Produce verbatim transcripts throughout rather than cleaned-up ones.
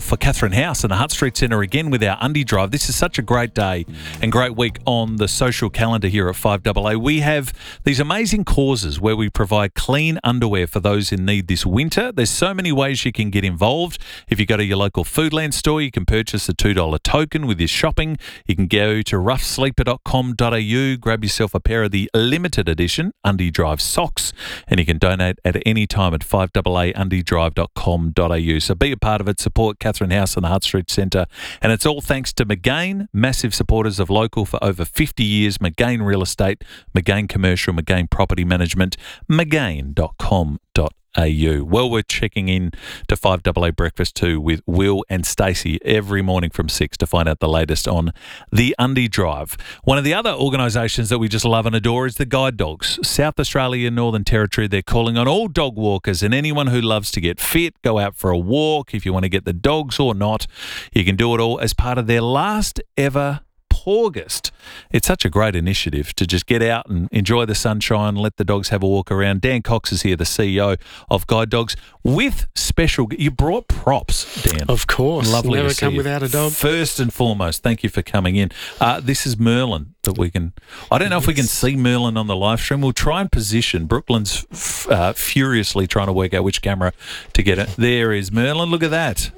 for Catherine House and the Hutt Street Centre again with our Undie Drive. This is such a great day and great week on the social calendar here at five A A. We have these amazing causes where we provide clean underwear for those in need this winter. There's so many ways you can get involved. If you go to your local Foodland store, you can purchase a two dollar token with your shopping. You can go to rough sleeper dot com dot a u, grab yourself a pair of the limited edition Undie Drive socks, and you can donate at any time at five A A undie drive dot com dot a u. So be a part of it. Support Catherine House and the Hutt Street Centre. And it's all thanks to McGain, massive supporters of local for over fifty years. McGain Real Estate, McGain Commercial, McGain Property Management, mcgain dot com dot a u. Well, we're checking in to five A A Breakfast too with Will and Stacey every morning from six to find out the latest on the Undie Drive. One of the other organisations that we just love and adore is the Guide Dogs. South Australia and Northern Territory, they're calling on all dog walkers and anyone who loves to get fit, go out for a walk. If you want to get the dogs or not, you can do it all as part of their last ever August. It's such a great initiative to just get out and enjoy the sunshine, let the dogs have a walk around. Dan Cox is here, the C E O of Guide Dogs, with special... You brought props, Dan. Of course. Lovely Never to see come you. without a dog. First and foremost, thank you for coming in. Uh, this is Merlin that we can... I don't know if we can see Merlin on the live stream. We'll try and position. Brooklyn's f- uh, furiously trying to work out which camera to get it. There is Merlin. Look at that.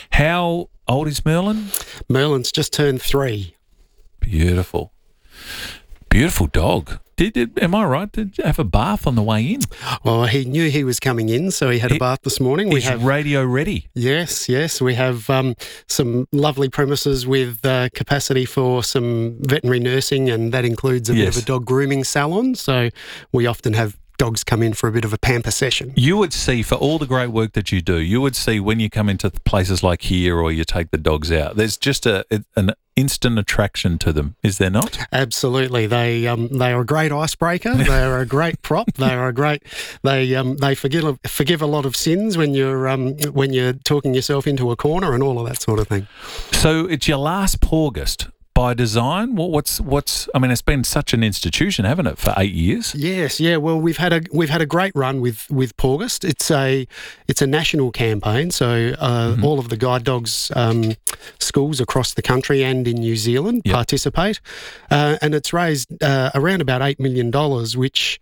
How old is Merlin? Merlin's just turned three. Beautiful. Beautiful dog. Did, did Am I right? Did you have a bath on the way in? Well, he knew he was coming in, so he had a He- bath this morning. We He's have radio ready. Yes, yes. We have um, some lovely premises with uh, capacity for some veterinary nursing, and that includes a Yes. bit of a dog grooming salon. So we often have dogs come in for a bit of a pamper session. You would see, for all the great work that you do, you would see when you come into places like here or you take the dogs out, there's just a an instant attraction to them, is there not? Absolutely, they um, they are a great icebreaker. They are a great prop. They are a great. They um, they forgive forgive a lot of sins when you're um, when you're talking yourself into a corner and all of that sort of thing. So it's your last August by design. What, what's what's? I mean, it's been such an institution, haven't it, for eight years? Yes, yeah. Well, we've had a we've had a great run with with Paugust. It's a it's a national campaign, so uh, Mm-hmm. all of the guide dogs um, schools across the country and in New Zealand Yep. participate, uh, and it's raised uh, around about eight million dollars, which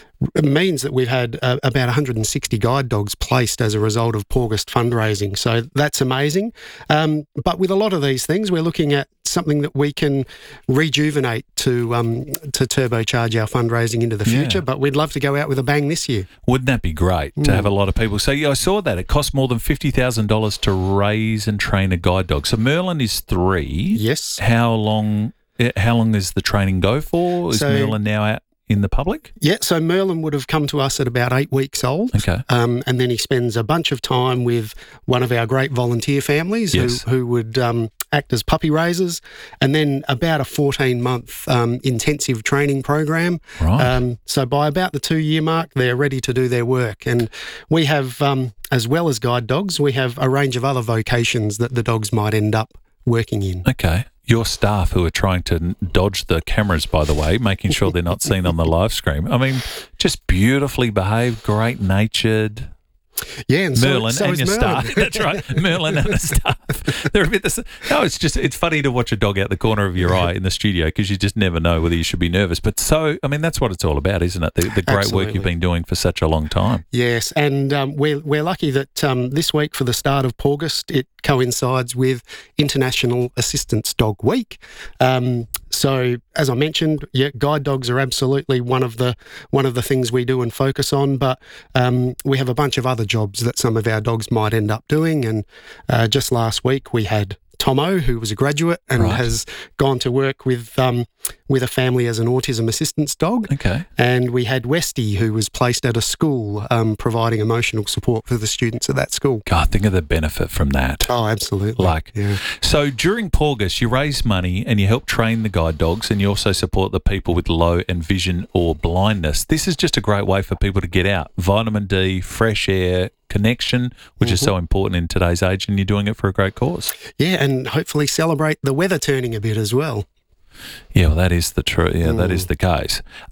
means that we've had uh, about one hundred sixty guide dogs placed as a result of August fundraising. So that's amazing. Um, but with a lot of these things, we're looking at something that we can rejuvenate to um, to turbocharge our fundraising into the Yeah. future. But we'd love to go out with a bang this year. Wouldn't that be great to have a lot of people? So yeah, I saw that it costs more than fifty thousand dollars to raise and train a guide dog. So Merlin is three. Yes. How long? eh, How long does the training go for? Is So- Merlin now out in the public? Yeah, so Merlin would have come to us at about eight weeks old. Okay. Um, and then he spends a bunch of time with one of our great volunteer families Yes. who, who would um, act as puppy raisers, and then about a fourteen-month um, intensive training program. Right. Um, so by about the two-year mark, they're ready to do their work. And we have, um, as well as guide dogs, we have a range of other vocations that the dogs might end up working in. Okay. Your staff who are trying to n- dodge the cameras, by the way, making sure they're not seen on the live stream. I mean, just beautifully behaved, great natured. Yeah, and so, Merlin so and is your Merlin. staff. That's right. Merlin and the staff. They're a bit the s- No, it's just, it's funny to watch a dog out the corner of your eye in the studio because you just never know whether you should be nervous. But so, I mean, that's what it's all about, isn't it? The, the great work Absolutely. you've been doing for such a long time. Yes, and um, we're we're lucky that um, this week for the start of August, it coincides with International Assistance Dog Week. Um, so, as I mentioned, yeah, guide dogs are absolutely one of the one of the things we do and focus on. But um, we have a bunch of other jobs that some of our dogs might end up doing. And uh, just last week, we had Tomo, who was a graduate and Right. has gone to work with um, with a family as an autism assistance dog. Okay. And we had Westy, who was placed at a school um, providing emotional support for the students at that school. God, think of the benefit from that. Oh, absolutely. Like, yeah. so during August, you raise money and you help train the guide dogs and you also support the people with low and vision or blindness. This is just a great way for people to get out. Vitamin D, fresh air, connection, which is so important in today's age, and you're doing it for a great cause. Yeah, and hopefully celebrate the weather turning a bit as well. Yeah, well, that is the truth. Yeah, that is the case. Um,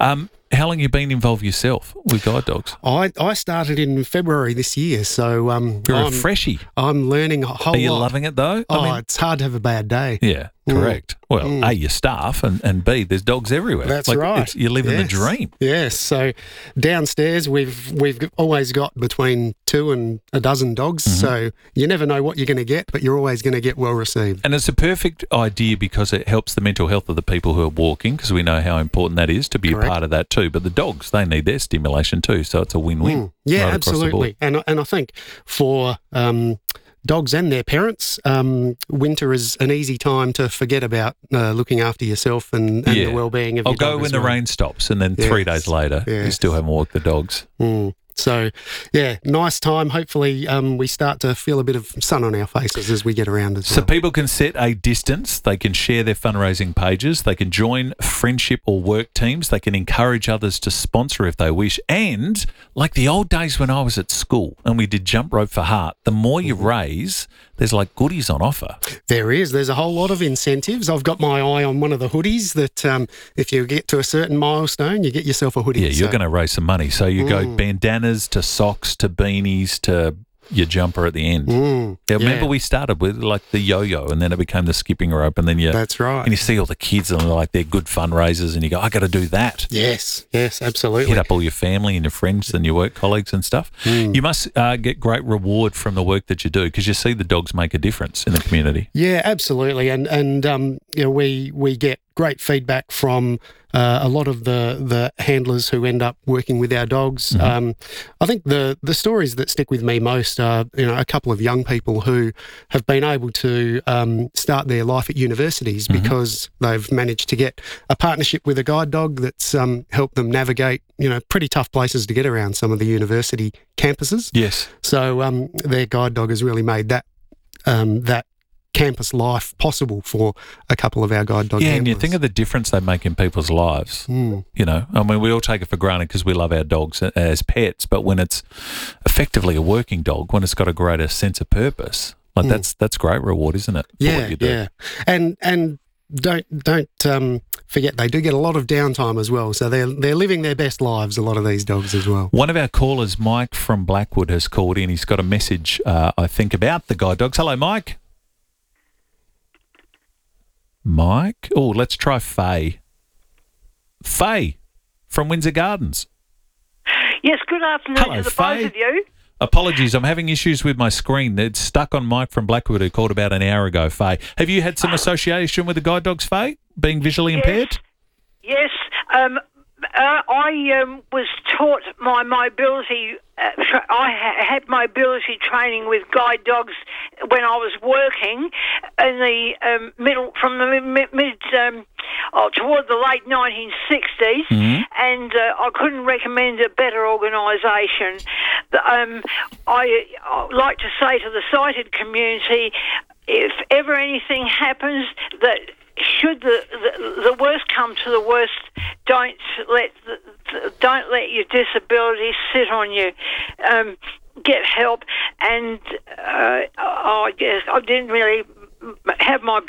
How long you been involved yourself with guide dogs? I, I started in February this year, so um, You're I'm, a freshie. I'm learning a whole Are you lot. loving it though? Oh, I mean, it's hard to have a bad day. yeah, correct. Well, Mm. A, your staff, and, and B, there's dogs everywhere. That's Like, right. it's- You're living the Yes. dream. Yes. So downstairs we've we've always got between two and a dozen dogs. Mm-hmm. So you never know what you're going to get, but you're always going to get well received. And it's a perfect idea because it helps the mental health of the people who are walking, because we know how important that is to be Correct. a part of that too. But the dogs, they need their stimulation too. So it's a win-win. Mm. Yeah, right across the board. absolutely. And and I think for um, dogs and their parents, um, winter is an easy time to forget about uh, looking after yourself and, and Yeah. the well-being of I'll your go dog when as the well. rain stops, and then three Yes. days later, you Yes. still haven't walked the dogs. Mm. So, yeah, nice time. Hopefully, um, we start to feel a bit of sun on our faces as we get around as So well. people can set a distance, they can share their fundraising pages, they can join friendship or work teams, they can encourage others to sponsor if they wish. And like the old days when I was at school and we did jump rope for heart, the more you raise, there's like goodies on offer. There is. There's a whole lot of incentives. I've got my eye on one of the hoodies that um, if you get to a certain milestone, you get yourself a hoodie. Yeah, you're So- going to raise some money. So you go bandanas to socks to beanies to your jumper at the end. Mm, Yeah, remember yeah. we started with like the yo-yo, and then it became the skipping rope, and then you That's right. and you see all the kids and they're like they're good fundraisers, and you go, I got to do that. Yes, yes, absolutely. Hit up all your family and your friends and your work colleagues and stuff. Hmm. You must uh, get great reward from the work that you do because you see the dogs make a difference in the community. Yeah, absolutely. And and um, you know, we we get great feedback from uh, a lot of the the handlers who end up working with our dogs. Mm-hmm. Um, I think the the stories that stick with me most are you know a couple of young people who have been able to um, start their life at universities Mm-hmm. because they've managed to get a partnership with a guide dog that's um, helped them navigate you know pretty tough places to get around some of the university campuses. Yes. So um, their guide dog has really made that um, that campus life possible for a couple of our guide dog Yeah, and you handlers. think of the difference they make in people's lives. Mm. You know, I mean, we all take it for granted because we love our dogs as pets, but when it's effectively a working dog, when it's got a greater sense of purpose, like that's that's great reward, isn't it? For yeah, what you do. yeah, and and don't don't um, forget they do get a lot of downtime as well. So they're they're living their best lives. A lot of these dogs as well. One of our callers, Mike from Blackwood, has called in. He's got a message, uh, I think, about the guide dogs. Hello, Mike. Mike? Oh, let's try Faye. Faye from Windsor Gardens. Yes, good afternoon Hello, to the Faye. both of you. Apologies, I'm having issues with my screen. It's stuck on Mike from Blackwood, who called about an hour ago, Faye. Have you had some association with the guide dogs, Faye, being visually impaired? Yes, um, uh, I um, was taught my mobility. Uh, tra- I ha- had mobility training with guide dogs when I was working in the um, middle, from the mid, mid um, oh, toward the late nineteen sixties, Mm-hmm. and uh, I couldn't recommend a better organisation. Um, I, I like to say to the sighted community, if ever anything happens that should the, the the worst come to the worst, don't let the, the, don't let your disability sit on you. Um, get help, and uh, I guess I didn't really have my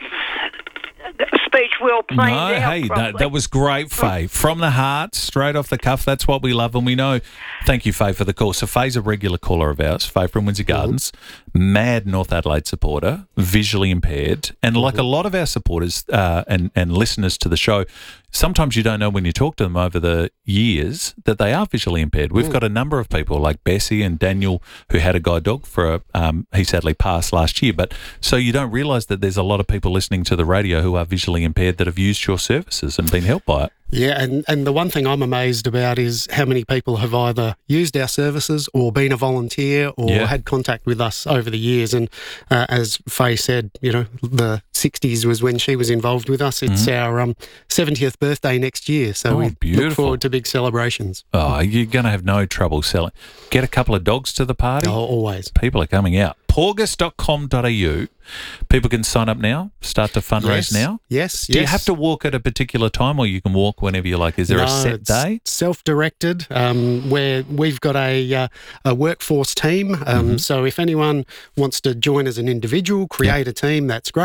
speech well planned No, out hey, that, properly. that was great, Faye. From the heart, straight off the cuff. That's what we love, and we know. Thank you, Faye, for the call. So Faye's a regular caller of ours, Faye from Windsor Gardens, mad North Adelaide supporter, visually impaired, and like a lot of our supporters uh, and, and listeners to the show, sometimes you don't know when you talk to them over the years that they are visually impaired. We've got a number of people like Bessie and Daniel who had a guide dog for a, um, he sadly passed last year. But so you don't realise that there's a lot of people listening to the radio who are visually impaired that have used your services and been helped by it. Yeah, and, and the one thing I'm amazed about is how many people have either used our services or been a volunteer or Yeah. had contact with us over the years. And uh, as Faye said, you know, the sixties was when she was involved with us. It's our um, seventieth birthday next year. So Oh, we look beautiful. forward to big celebrations. Oh, you're going to have no trouble selling. Get a couple of dogs to the party. Oh, always. People are coming out. porgus dot com dot a u. People can sign up now, start to fundraise Yes, now. Yes, Do you yes. have to walk at a particular time or you can walk whenever you like? Is there No, a set it's day? Self-directed, um, where we've got a uh, a workforce team. Um, Mm-hmm. So if anyone wants to join as an individual, create a team, that's great. But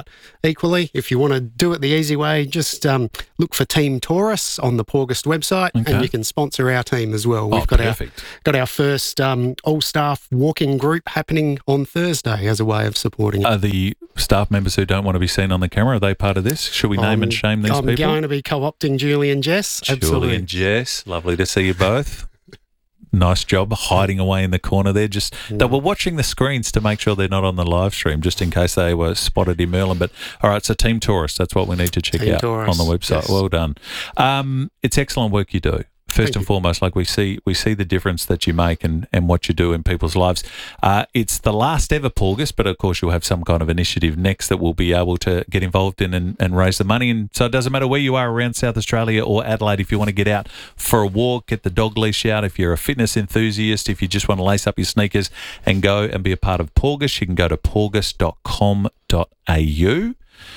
But equally, if you want to do it the easy way, just um, look for Team Taurus on the Porgist website, Okay. and you can sponsor our team as well. We've Oh, got perfect. our got our first um, all-staff walking group happening on Thursday as a way of supporting it. Are the staff members who don't want to be seen on the camera, are they part of this? Should we name I'm- and shame these I'm people? going to be co-opting Julie and Jess. Absolutely. Julie and Jess, lovely to see you both. Nice job hiding away in the corner there. Just they were watching the screens to make sure they're not on the live stream, just in case they were spotted in Merlin. But all right, so Team Taurus, that's what we need to check Team out Taurus, on the website. yes. Well done. Um, it's excellent work you do. First Thank and you. foremost, like we see, we see the difference that you make and, and what you do in people's lives. Uh, it's the last ever Porgist, but of course you'll have some kind of initiative next that we'll be able to get involved in and, and raise the money. And so it doesn't matter where you are around South Australia or Adelaide. If you want to get out for a walk, get the dog leash out. If you're a fitness enthusiast, if you just want to lace up your sneakers and go and be a part of Porgist, you can go to porgist dot com dot a u.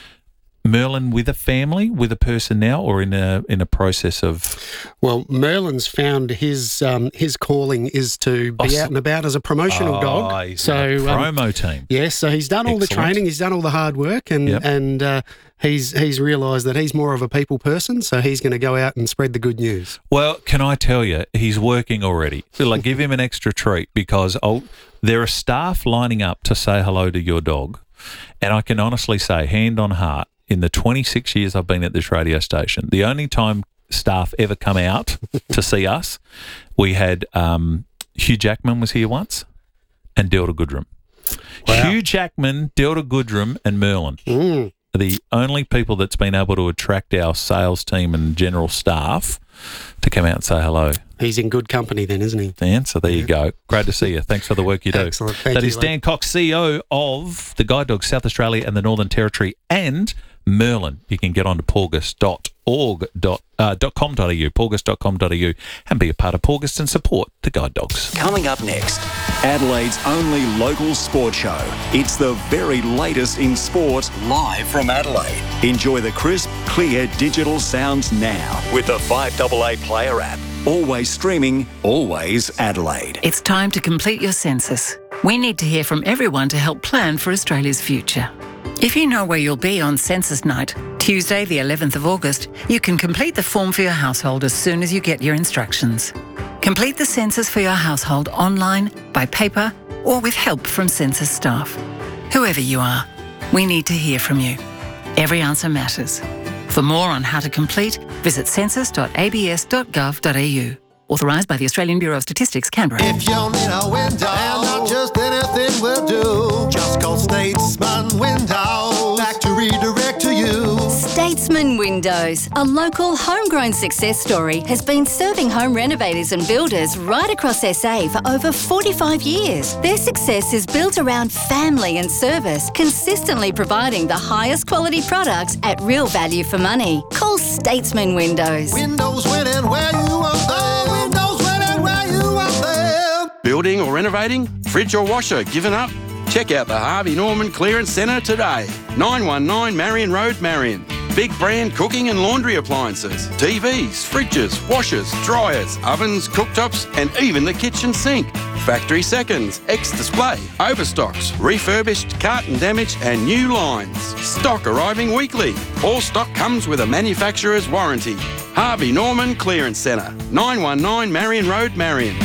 Merlin with a family, with a person now, or in a in a process of? Well, Merlin's found his um, his calling is to be Oh, so- out and about as a promotional Oh, dog. he's So in a um, promo team. yes, so he's done all the Excellent. training, he's done all the hard work, and Yep. and uh, he's he's realised that he's more of a people person. So he's going to go out and spread the good news. Well, can I tell you, he's working already. Like, give him an extra treat because oh, there are staff lining up to say hello to your dog, and I can honestly say, hand on heart, in the twenty-six years I've been at this radio station, the only time staff ever come out to see us, we had um, Hugh Jackman was here once, and Delta Goodrum. Wow. Hugh Jackman, Delta Goodrum, and Merlin. Mm. Are the only people that's been able to attract our sales team and general staff to come out and say hello. He's in good company then, isn't he? Dan, so there you go. Great to see you. Thanks for the work you do. Excellent. Thank That you, is Lee. Dan Cox, C E O of the Guide Dogs South Australia and the Northern Territory and Merlin. You can get on to porgist dot org dot com dot a u, porgist dot com dot a u, and be a part of Porgist and support the Guide Dogs. Coming up next, Adelaide's only local sport show. It's the very latest in sport, live from Adelaide. Enjoy the crisp, clear digital sounds now with the five A A Player app. Always streaming, always Adelaide. It's time to complete your census. We need to hear from everyone to help plan for Australia's future. If you know where you'll be on census night, Tuesday the eleventh of August, you can complete the form for your household as soon as you get your instructions. Complete the census for your household online, by paper, or with help from census staff. Whoever you are, we need to hear from you. Every answer matters. For more on how to complete, visit census dot a b s dot gov dot a u. Authorised by the Australian Bureau of Statistics, Canberra. If you need a window, and not just anything will do, just call Statesman Windows back to redirect to you. Statesman Windows, a local homegrown success story, has been serving home renovators and builders right across S A for over forty-five years. Their success is built around family and service, consistently providing the highest quality products at real value for money. Call Statesman Windows. Windows winning where you are there. Windows winning where you are there. Building or renovating? Fridge or washer given up? Check out the Harvey Norman Clearance Centre today. nine one nine Marion Road, Marion. Big brand cooking and laundry appliances, T Vs, fridges, washers, dryers, ovens, cooktops, and even the kitchen sink. Factory seconds, ex-display, overstocks, refurbished, carton damage, and new lines. Stock arriving weekly. All stock comes with a manufacturer's warranty. Harvey Norman Clearance Centre, nine one nine Marion Road, Marion.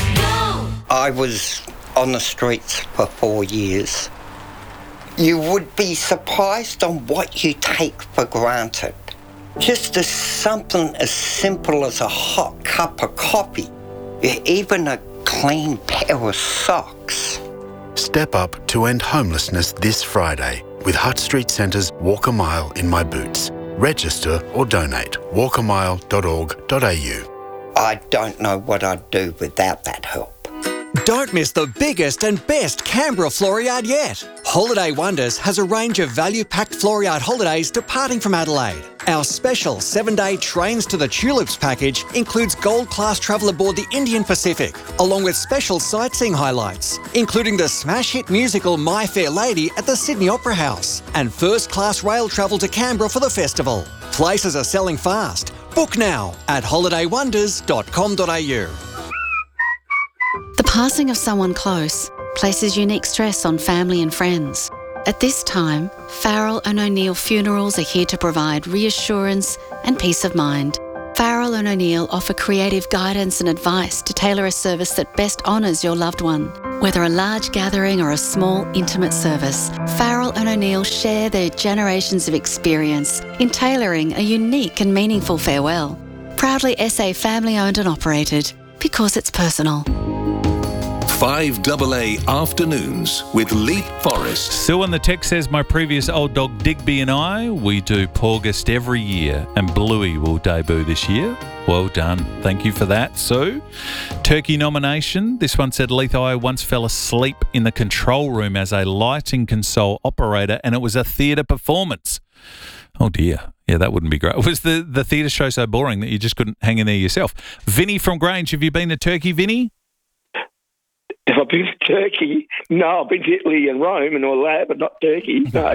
I was on the streets for four years. You would be surprised on what you take for granted. Just as something as simple as a hot cup of coffee, even a clean pair of socks. Step up to end homelessness this Friday with Hutt Street Centre's Walk a Mile in My Boots. Register or donate walk a mile dot org dot a u. I don't know what I'd do without that help. Don't miss the biggest and best Canberra Floriade yet. Holiday Wonders has a range of value-packed Floriade holidays departing from Adelaide. Our special seven-day Trains to the Tulips package includes gold-class travel aboard the Indian Pacific, along with special sightseeing highlights, including the smash hit musical My Fair Lady at the Sydney Opera House, and first-class rail travel to Canberra for the festival. Places are selling fast. Book now at holiday wonders dot com dot a u. The passing of someone close places unique stress on family and friends. At this time, Farrell and O'Neill Funerals are here to provide reassurance and peace of mind. Farrell and O'Neill offer creative guidance and advice to tailor a service that best honours your loved one. Whether a large gathering or a small, intimate service, Farrell and O'Neill share their generations of experience in tailoring a unique and meaningful farewell. Proudly S A family owned and operated, because it's personal. five double A Afternoons with Leap Forest. Sue on the text says, my previous old dog Digby and I, we do Porgist every year, and Bluey will debut this year. Well done. Thank you for that, Sue. Turkey nomination. This one said, Leith, I once fell asleep in the control room as a lighting console operator, and it was a theatre performance. Oh, dear. Yeah, that wouldn't be great. Was the, the theatre show so boring that you just couldn't hang in there yourself? Vinny from Grange, have you been to Turkey, Vinny? Have I been to Turkey? No, I've been to Italy and Rome and all that, but not Turkey. No,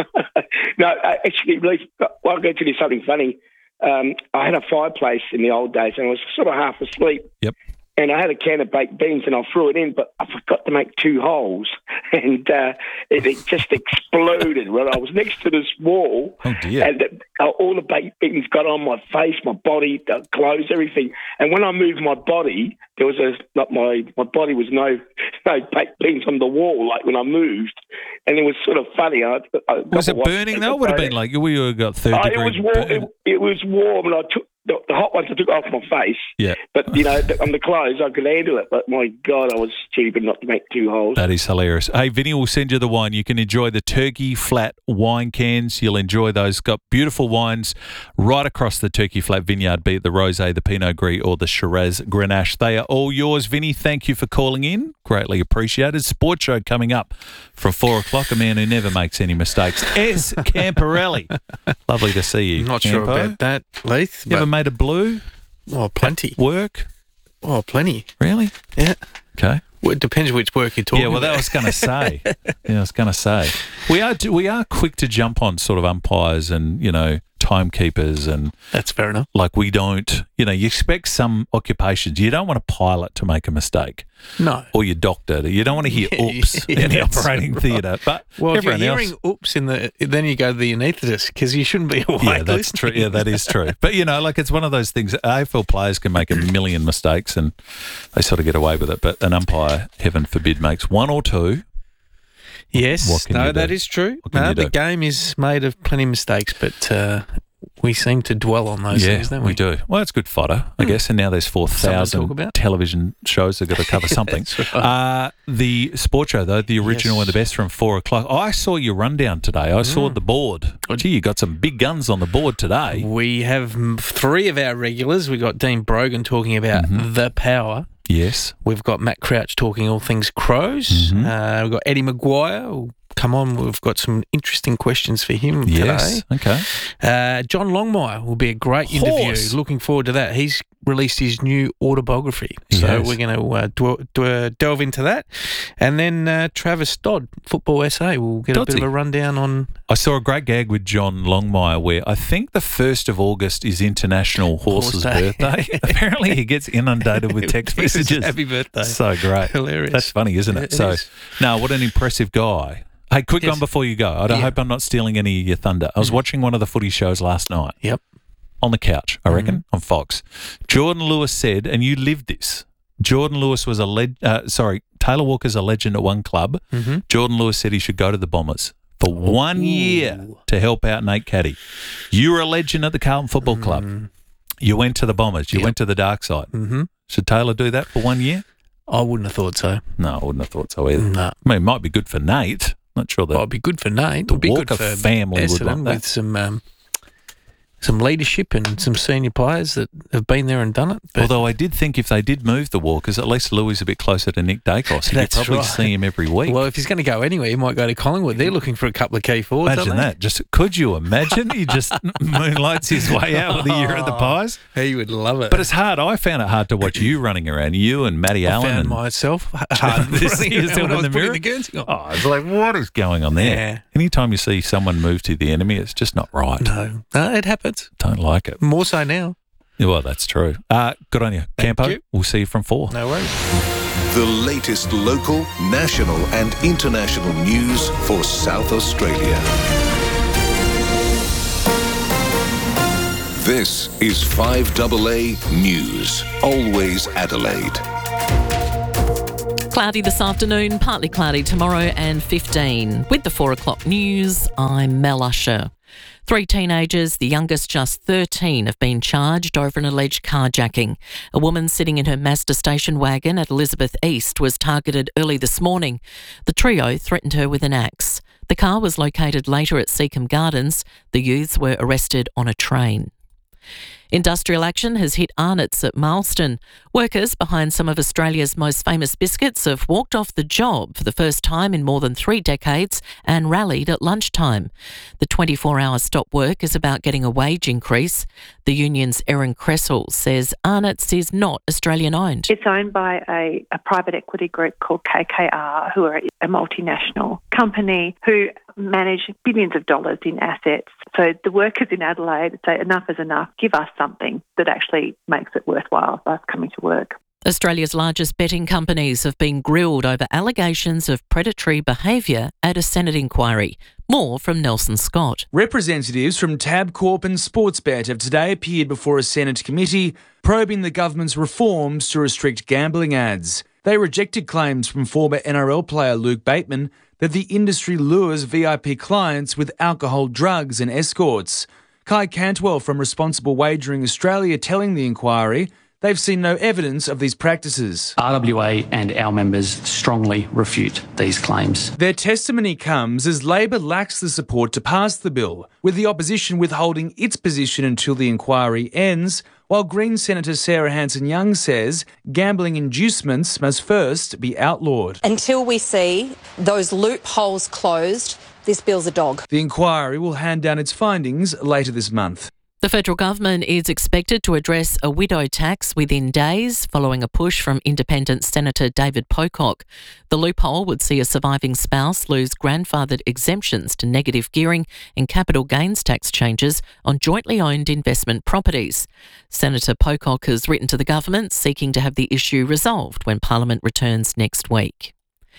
no. Actually, well, I'll go to do something funny. Um, I had a fireplace in the old days, and I was sort of half asleep. Yep. And I had a can of baked beans, and I threw it in, but I forgot to make two holes, and uh, it, it just exploded. Well, I was next to this wall, oh dear. and uh, all the baked beans got on my face, my body, the clothes, everything. And when I moved my body, there was a not my my body was no no baked beans on the wall, like when I moved, and it was sort of funny. I, I was it burning though? Would have been like we got third uh, degree. It was warm. It, it was warm, and I took. The, the hot ones I took off my face, yeah. But you know, on the clothes I could handle it. But my God, I was stupid not to make two holes. That is hilarious. Hey, Vinny will send you the wine. You can enjoy the Turkey Flat wine cans. You'll enjoy those. Got beautiful wines right across the Turkey Flat vineyard, be it the Rosé, the Pinot Gris, or the Shiraz Grenache. They are all yours, Vinny. Thank you for calling in. Greatly appreciated. Sports show coming up from four o'clock. A man who never makes any mistakes. S. Camporelli. Lovely to see you. Not Campo. sure about that, Leith. You ever made a blue? Oh, plenty. At work? Oh, plenty. Really? Yeah. Okay. Well, it depends which work you're talking about. Yeah, well, about. that was going to say. yeah, I was going to say. We are we are quick to jump on sort of umpires and, you know, timekeepers and... That's fair enough. Like we don't, you know, you expect some occupations. You don't want a pilot to make a mistake. No. Or your doctor. You don't want to hear oops yeah, in the operating right. theatre. But well, if you're everyone hearing else, oops in the, then you go to the anaesthetist because you shouldn't be awake. Yeah, that's true. Yeah, that is true. But, you know, like it's one of those things. A F L players can make a million mistakes and they sort of get away with it. But an umpire, heaven forbid, makes one or two. Yes, no, that is true. No, the do? game is made of plenty of mistakes, but uh, we seem to dwell on those yeah, things, don't we? we do. Well, it's good fodder, I Mm. guess. And now there's four thousand television shows that got to cover something. That's right. uh, the sports show, though, the original Yes. and the best from four o'clock. I saw your rundown today. I saw Mm. the board. Gee, you got some big guns on the board today. We have mm, three of our regulars. We've got Dean Brogan talking about Mm-hmm. the power. Yes. We've got Matt Crouch talking all things Crows. Mm-hmm. Uh, we've got Eddie Maguire. who'll come on. We've got some interesting questions for him Yes. today. Okay. Uh, John Longmire will be a great Horse. interview. Looking forward to that. He's released his new autobiography. So Yes. we're going to uh, dw- dw- delve into that. And then uh, Travis Dodd, Football S A, will get a bit Doddsy. of a rundown on... I saw a great gag with John Longmire where I think the first of August is International Horse's Horse Day. birthday. Apparently he gets inundated with text It was messages. happy birthday. So great. Hilarious. That's funny, isn't it? It so, is. no, what an impressive guy. Hey, quick Yes. one before you go. I don't Yeah. hope I'm not stealing any of your thunder. I was Mm. watching one of the footy shows last night. Yep. On the couch, I reckon, Mm-hmm. on Fox. Jordan Lewis said, and you lived this, Jordan Lewis was a leg. Uh, sorry, Taylor Walker's a legend at one club. Mhm. Jordan Lewis said he should go to the Bombers for one year to help out Nate Caddy. You were a legend at the Carlton Football Club. Mm. You went to the Bombers. You Yep. went to the dark side. Mm-hmm. Should Taylor do that for one year? I wouldn't have thought so. No, I wouldn't have thought so either. No. I mean, it might be good for Nate. Not sure that. Well, it'd be good for Nate. The It'd be Walker good for family would Essendon want that. with some um, some leadership and some senior players that have been there and done it. But Although I did think if they did move the Walkers, at least Louis is a bit closer to Nick Dacos. You could That's probably right. see him every week. well, if he's going to go anywhere, he might go to Collingwood. They're looking for a couple of key forwards. Imagine aren't they? that. Just could you imagine? He just moonlights his way out with a year at the Pies. He would love it. But it's hard. I found it hard to watch you running around. You and Matty I Allen. found and myself hard This running is around when in I was the putting mirror? the Guernsey on. Oh, it's like, what is going on there? Yeah. Anytime you see someone move to the enemy, it's just not right. No, no, it happens. Don't like it. More so now. Yeah, well, that's true. Uh, good on you, Thank Campo. you. We'll see you from four. No worries. The latest local, national and international news for South Australia. This is five A A News. Always Adelaide. Cloudy this afternoon, partly cloudy tomorrow and fifteen. With the four o'clock news, I'm Mel Usher. Three teenagers, the youngest just thirteen, have been charged over an alleged carjacking. A woman sitting in her Mazda station wagon at Elizabeth East was targeted early this morning. The trio threatened her with an axe. The car was located later at Seacombe Gardens. The youths were arrested on a train. Industrial action has hit Arnott's at Marston. Workers behind some of Australia's most famous biscuits have walked off the job for the first time in more than three decades and rallied at lunchtime. The twenty-four hour stop work is about getting a wage increase. The union's Erin Cressel says Arnott's is not Australian-owned. It's owned by a, a private equity group called K K R, who are a multinational company who manage billions of dollars in assets. So the workers in Adelaide say enough is enough. Give us something that actually makes it worthwhile for us coming to work. Australia's largest betting companies have been grilled over allegations of predatory behaviour at a Senate inquiry. More from Nelson Scott. Representatives from Tabcorp and Sportsbet have today appeared before a Senate committee probing the government's reforms to restrict gambling ads. They rejected claims from former N R L player Luke Bateman that the industry lures V I P clients with alcohol, drugs and escorts. Kai Cantwell from Responsible Wagering Australia telling the inquiry they've seen no evidence of these practices. R W A and our members strongly refute these claims. Their testimony comes as Labor lacks the support to pass the bill, with the opposition withholding its position until the inquiry ends, while Green Senator Sarah Hanson-Young says gambling inducements must first be outlawed. Until we see those loopholes closed, this bill's a dog. The inquiry will hand down its findings later this month. The federal government is expected to address a widow tax within days following a push from independent Senator David Pocock. The loophole would see a surviving spouse lose grandfathered exemptions to negative gearing and capital gains tax changes on jointly owned investment properties. Senator Pocock has written to the government seeking to have the issue resolved when Parliament returns next week.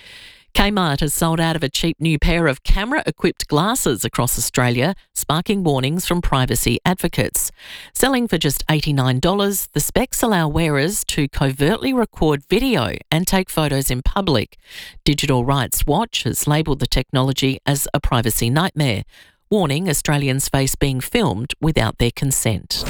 Kmart has sold out of a cheap new pair of camera-equipped glasses across Australia, sparking warnings from privacy advocates. Selling for just eighty-nine dollars, the specs allow wearers to covertly record video and take photos in public. Digital Rights Watch has labelled the technology as a privacy nightmare, warning Australians face being filmed without their consent.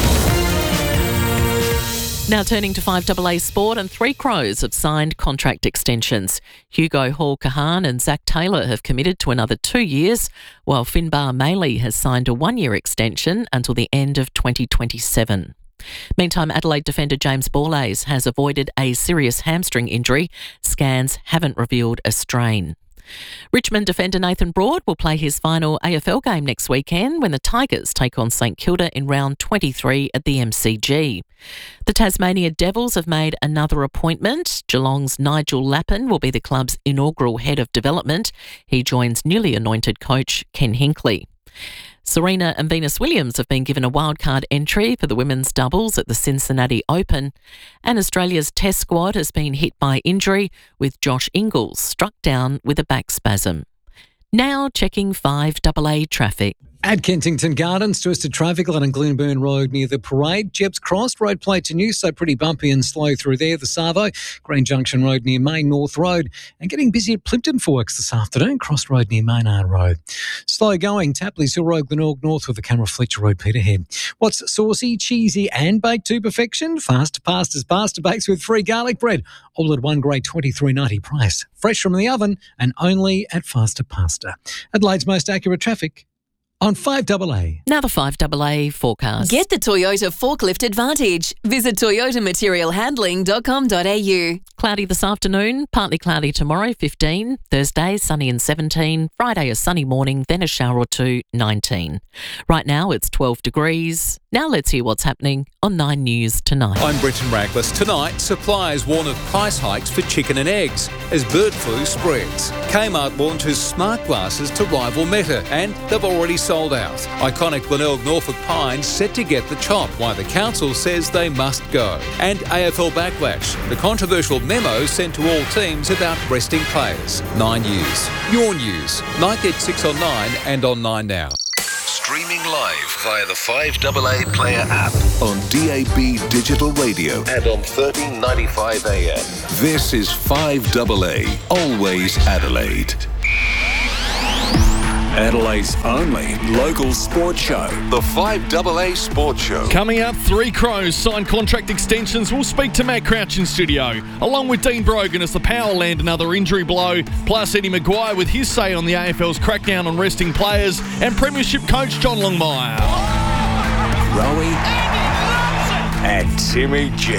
Now turning to five A A Sport, and Three Crows have signed contract extensions. Hugo Hall-Kahan and Zach Taylor have committed to another two years, while Finbar Maley has signed a one-year extension until the end of twenty twenty-seven. Meantime, Adelaide defender James Borlase has avoided a serious hamstring injury. Scans haven't revealed a strain. Richmond defender Nathan Broad will play his final A F L game next weekend when the Tigers take on St Kilda in round twenty-three at the M C G. The Tasmania Devils have made another appointment. Geelong's Nigel Lappin will be the club's inaugural head of development. He joins newly anointed coach Ken Hinkley. Serena and Venus Williams have been given a wildcard entry for the women's doubles at the Cincinnati Open, and Australia's Test squad has been hit by injury, with Josh Ingles struck down with a back spasm. Now checking five A A traffic. At Kensington Gardens, twisted traffic along Glenburn Road near the parade. Jeps Cross, road plate to new, so pretty bumpy and slow through there. The Savo, Green Junction Road near Main North Road. And getting busy at Plimpton for works this afternoon. Cross Road near Maynard Road. Slow going, Tapley's Hill Road, Glenorg North with the Camera Fletcher Road, Peterhead. What's saucy, cheesy and baked to perfection? Fast Pasta's Pasta Bakes with free garlic bread. All at one grade twenty-three ninety price. Fresh from the oven and only at Faster Pasta. Adelaide's most accurate traffic on five A A. Now the five A A forecast. Get the Toyota Forklift Advantage. Visit toyota material handling dot com dot a u. Cloudy this afternoon, partly cloudy tomorrow, fifteen. Thursday, sunny and seventeen. Friday, a sunny morning, then a shower or two, nineteen. Right now, it's twelve degrees. Now let's hear what's happening on Nine News tonight. I'm Brenton Raglas. Tonight, suppliers warn of price hikes for chicken and eggs as bird flu spreads. Kmart launches smart glasses to rival Meta, and they've already sold out. Iconic Glenelg Norfolk Pines set to get the chop, while the council says they must go. And A F L backlash, the controversial memo sent to all teams about resting players. Nine News. Your news. Night at six on Nine and on Nine Now. Streaming live via the five A A Player app on D A B Digital Radio and on thirteen ninety-five A M. This is five A A, always Adelaide. Adelaide's only local sports show. The five A A Sports Show. Coming up, Three Crows signed contract extensions. We'll speak to Matt Crouch in studio, along with Dean Brogan as the Power land another injury blow, plus Eddie Maguire with his say on the A F L's crackdown on resting players, and Premiership coach John Longmire. Rowie and Timmy G.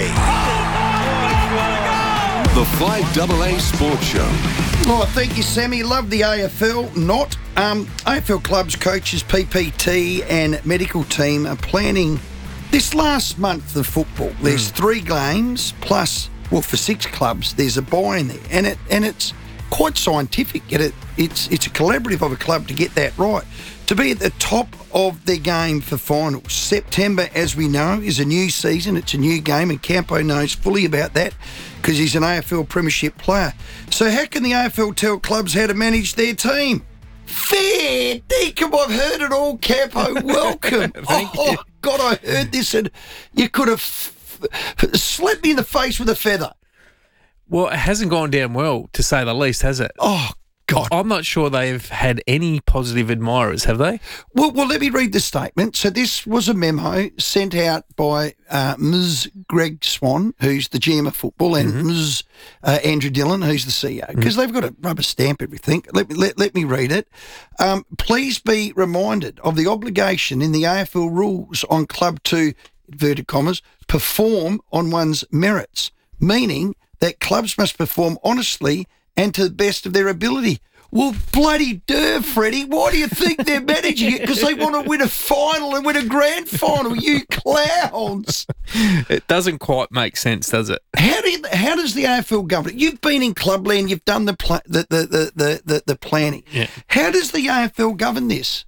The five A A Sports Show. Oh, thank you, Sammy. Love the A F L. Not. Um, A F L clubs, coaches, P P T and medical team are planning this last month of football. There's mm. three games plus, well, for six clubs, there's a bye in there. And it and it's quite scientific. It, it's, it's a collaborative of a club to get that right. To be at the top of their game for finals. September, as we know, is a new season. It's a new game, and Campo knows fully about that because he's an A F L Premiership player. So how can the A F L tell clubs how to manage their team? Fair dinkum, I've heard it all, Campo. Welcome. oh, oh, God, I heard this, and you could have f- f- slapped me in the face with a feather. Well, it hasn't gone down well, to say the least, has it? Oh, God. I'm not sure they've had any positive admirers, have they? Well, well, let me read the statement. So this was a memo sent out by uh, Miz Greg Swan, who's the G M of football, and mm-hmm. Miz Uh, Andrew Dillon, who's the C E O, because mm-hmm. they've got to rubber stamp everything. Let me, let, let me read it. Um, please be reminded of the obligation in the A F L rules on club to, inverted commas, perform on one's merits, meaning that clubs must perform honestly and to the best of their ability. Well, bloody duh, Freddie. Why do you think they're managing it? Because they want to win a final and win a grand final, you clowns. It doesn't quite make sense, does it? How do you, how does the A F L govern it? You've been in clubland, you've done the pla- the, the, the, the, the, the planning. Yeah. How does the A F L govern this?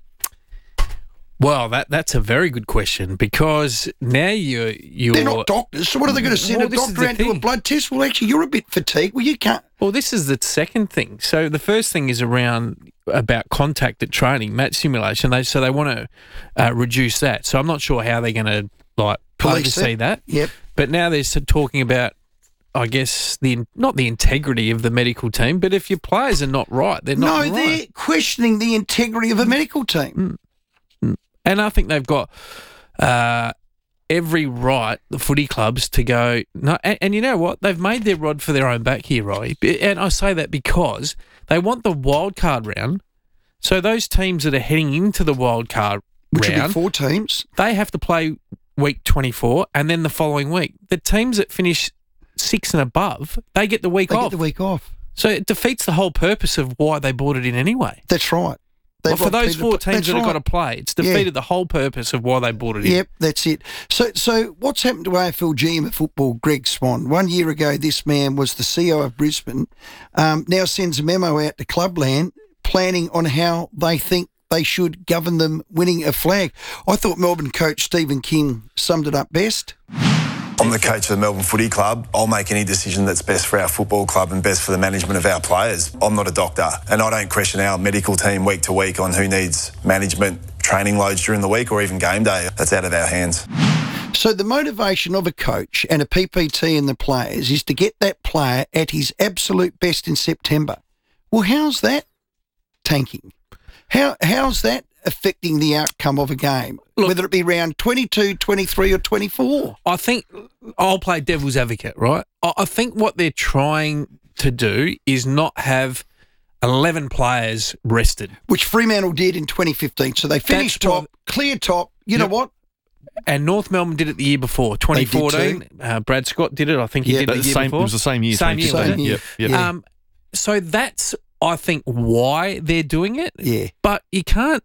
Well, that that's a very good question, because now you're... you're They're not doctors, so what are they going to send well, a doctor out to a blood test? Well, actually, you're a bit fatigued. Well, you can't... Well, this is the second thing. So the first thing is around about contact at training, match simulation. They So they want to uh, reduce that. So I'm not sure how they're going to like Police oversee it. that. Yep. But now they're talking about, I guess, the not the integrity of the medical team, but if your players are not right, they're not no, right. No, they're questioning the integrity of a medical team. Mm. And I think they've got uh, every right, the footy clubs, to go, no. And, and you know what? They've made their rod for their own back here, Roy. And I say that because they want the wild card round. So those teams that are heading into the wild card Which round, will be four teams, they have to play week twenty-four and then the following week. The teams that finish six and above, they get the week they off. They get the week off. So it defeats the whole purpose of why they brought it in anyway. That's right. Well, for those four teams that right. have got to play, it's defeated yeah. the whole purpose of why they brought it in. Yep, that's it. So so what's happened to A F L G M of football, Greg Swan? One year ago, this man was the C E O of Brisbane, um, now sends a memo out to Clubland planning on how they think they should govern them winning a flag. I thought Melbourne coach Stephen King summed it up best. I'm the coach of the Melbourne Footy Club. I'll make any decision that's best for our football club and best for the management of our players. I'm not a doctor, and I don't question our medical team week to week on who needs management, training loads during the week or even game day. That's out of our hands. So the motivation of a coach and a P P T and the players is to get that player at his absolute best in September. Well, how's that tanking? How How's that affecting the outcome of a game, Look, whether it be round twenty-two, twenty-three or twenty-four? I think I'll play devil's advocate, right? I think what they're trying to do is not have eleven players rested. Which Fremantle did in twenty fifteen. So they finished That's top, what, clear top. You yep. know what? And North Melbourne did it the year before, twenty fourteen. Uh, Brad Scott did it. I think he yeah, did it the year same, before. It was the same year. Same year, same year. Yep, yep. Yeah. Um, so that's, I think, why they're doing it. Yeah. But you can't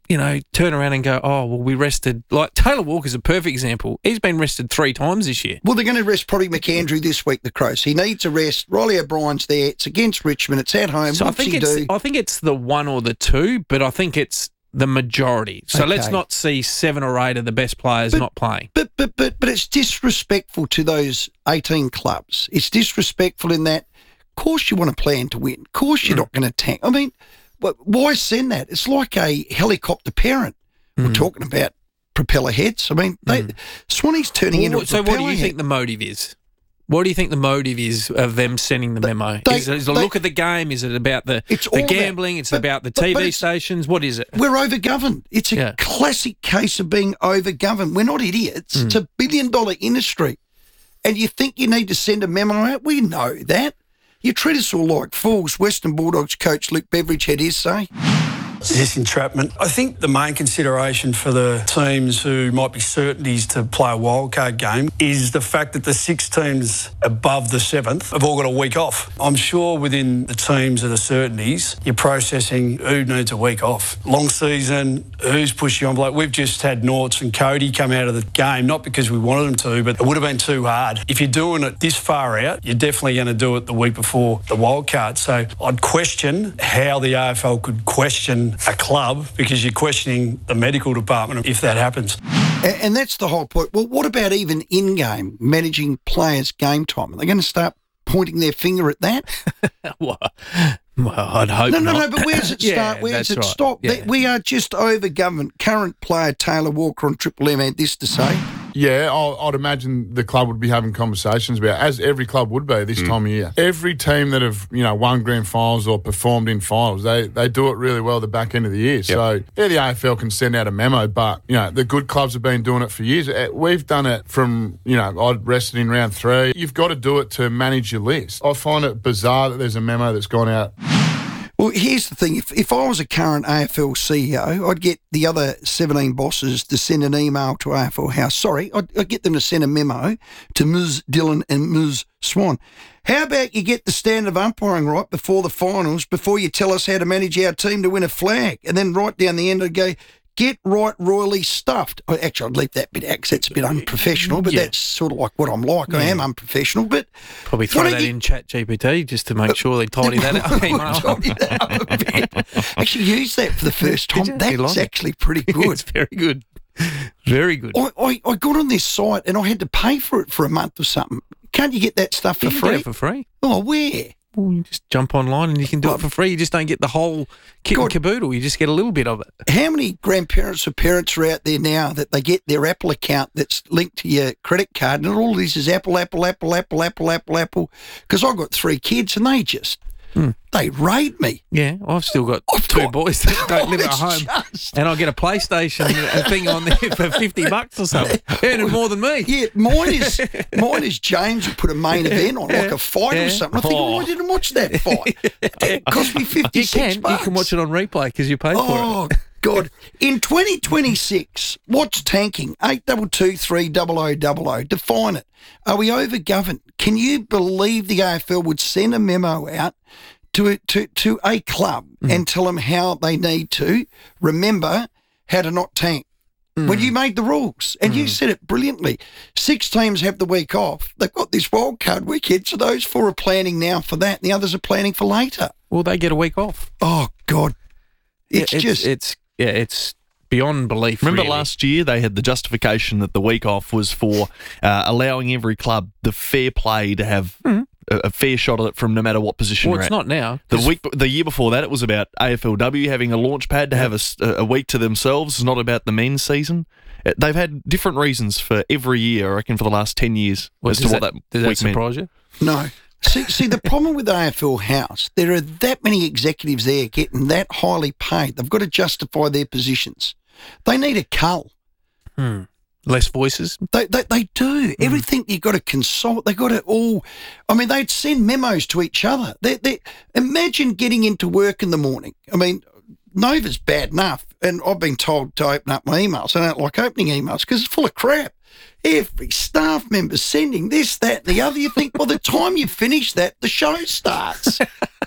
you know, turn around and go, oh, well, we rested. Like Taylor Walker's a perfect example. He's been rested three times this year. Well, they're going to rest probably McAndrew this week, the Crows. He needs a rest. Riley O'Brien's there. It's against Richmond. It's at home. So I What's think he it's do? I think it's the one or the two, but I think it's the majority. So Okay. let's not see seven or eight of the best players not playing. But but but but it's disrespectful to those eighteen clubs. It's disrespectful in that, of course, you want to plan to win. Of course, you're not going to tank. I mean, wh- why send that? It's like a helicopter parent. We're talking about propeller heads. I mean, they, Swanee's turning Well, into a so what propeller do you head. think the motive is? What do you think the motive is of them sending the memo? they- is it, is it a they- look at the game? Is it about the, It's the all gambling? about- it's but- about the but- T but V it's- stations? What is it? We're overgoverned. It's a Yeah. classic case of being overgoverned. We're not idiots. Mm. It's a billion dollar industry. And you think you need to send a memo out? We know that. You treat us all like fools. Western Bulldogs coach Luke Beveridge had his say. Is this entrapment? I think the main consideration for the teams who might be certainties to play a wildcard game is the fact that the six teams above the seventh have all got a week off. I'm sure within the teams that are certainties, you're processing who needs a week off. Long season, who's pushing on. Like we've just had Norts and Cody come out of the game, not because we wanted them to, but it would have been too hard. If you're doing it this far out, you're definitely going to do it the week before the wildcard. So I'd question how the A F L could question a club because you're questioning the medical department if that happens. And, and that's the whole point. Well, what about even in-game managing players' game time? Are they going to start pointing their finger at that? well, well, I'd hope No, no, not. no, but where does it Yeah, start? Where that's does it right. stop? Yeah. They- We are just over-governed. Current player Taylor Walker on Triple M had this to say. Yeah, I'll, I'd imagine the club would be having conversations about, as every club would be this time of year. Every team that have, you know, won grand finals or performed in finals, they, they do it really well at the back end of the year. So, yeah, the A F L can send out a memo, but, you know, the good clubs have been doing it for years. Uh, We've done it from, you know, I'd rested in round three. You've got to do it to manage your list. I find it bizarre that there's a memo that's gone out. Well, here's the thing. If, if I was a current A F L C E O, I'd get the other seventeen bosses to send an email to A F L House. Sorry, I'd, I'd get them to send a memo to Miz Dillon and Miz Swan. How about you get the standard of umpiring right before the finals, before you tell us how to manage our team to win a flag, and then right down the end I'd go, get right royally stuffed. Oh, actually, I'd leave that bit out because it's a bit unprofessional, but Yeah. that's sort of like what I'm like. I Yeah. am unprofessional, but... Probably throw What do that you- in Chat G P T just to make sure they tidy that up. Tidy that up a bit. Actually used that for the first Did time. you? You That's like it? actually pretty good. It's very good. Very good. I, I, I got on this site and I had to pay for it for a month or something. Can't you get that stuff for You can free? get it for free. Oh, where? Well, you just jump online and you can do it for free. You just don't get the whole kit and caboodle. You just get a little bit of it. How many grandparents or parents are out there now that they get their Apple account that's linked to your credit card and all this is Apple, Apple, Apple, Apple, Apple, Apple, Apple? Because I've got three kids and they just, Hmm. they raid me. Yeah, I've still got two boys that don't live at it's home, and I get a PlayStation a thing on there for fifty bucks or something, earning more than me. Yeah, mine is mine is James who put a main event on, like a fight Yeah. or something. I think, oh, I didn't watch that fight. It cost me You fifty-six can, bucks. you can watch it on replay because you paid for Oh, it. God. In twenty twenty-six, what's tanking? eight two two three double oh double oh. Define it. Are we over-governed? Can you believe the A F L would send a memo out to a, to, to a club Mm. and tell them how they need to remember how to not tank? Mm. When you made the rules, and you said it brilliantly. Six teams have the week off. They've got this wild card weekend, so those four are planning now for that, and the others are planning for later. Well, they get a week off. Oh, God. It's Yeah, just... it's yeah, it's beyond belief. Remember really. last year they had the justification that the week off was for uh, allowing every club the fair play to have a, a fair shot at it from no matter what position Well, you're it's at. not now. The week, the year before that, it was about A F L W having a launch pad to have a, s- a week to themselves. It's not about the men's season. Uh, They've had different reasons for every year, I reckon, for the last ten years Well, as to does what that- that, does that week meant. surprise you? No. See, see, the problem with A F L House, there are that many executives there getting that highly paid. They've got to justify their positions. They need a cull. Hmm. Less voices. They, they they do. Everything you've got to consult. They've got to all... I mean, they'd send memos to each other. They, they, imagine getting into work in the morning. I mean, Nova's bad enough, and I've been told to open up my emails. I don't like opening emails because it's full of crap. Every staff member sending this, that, and the other. You think, by the time you finish that, the show starts.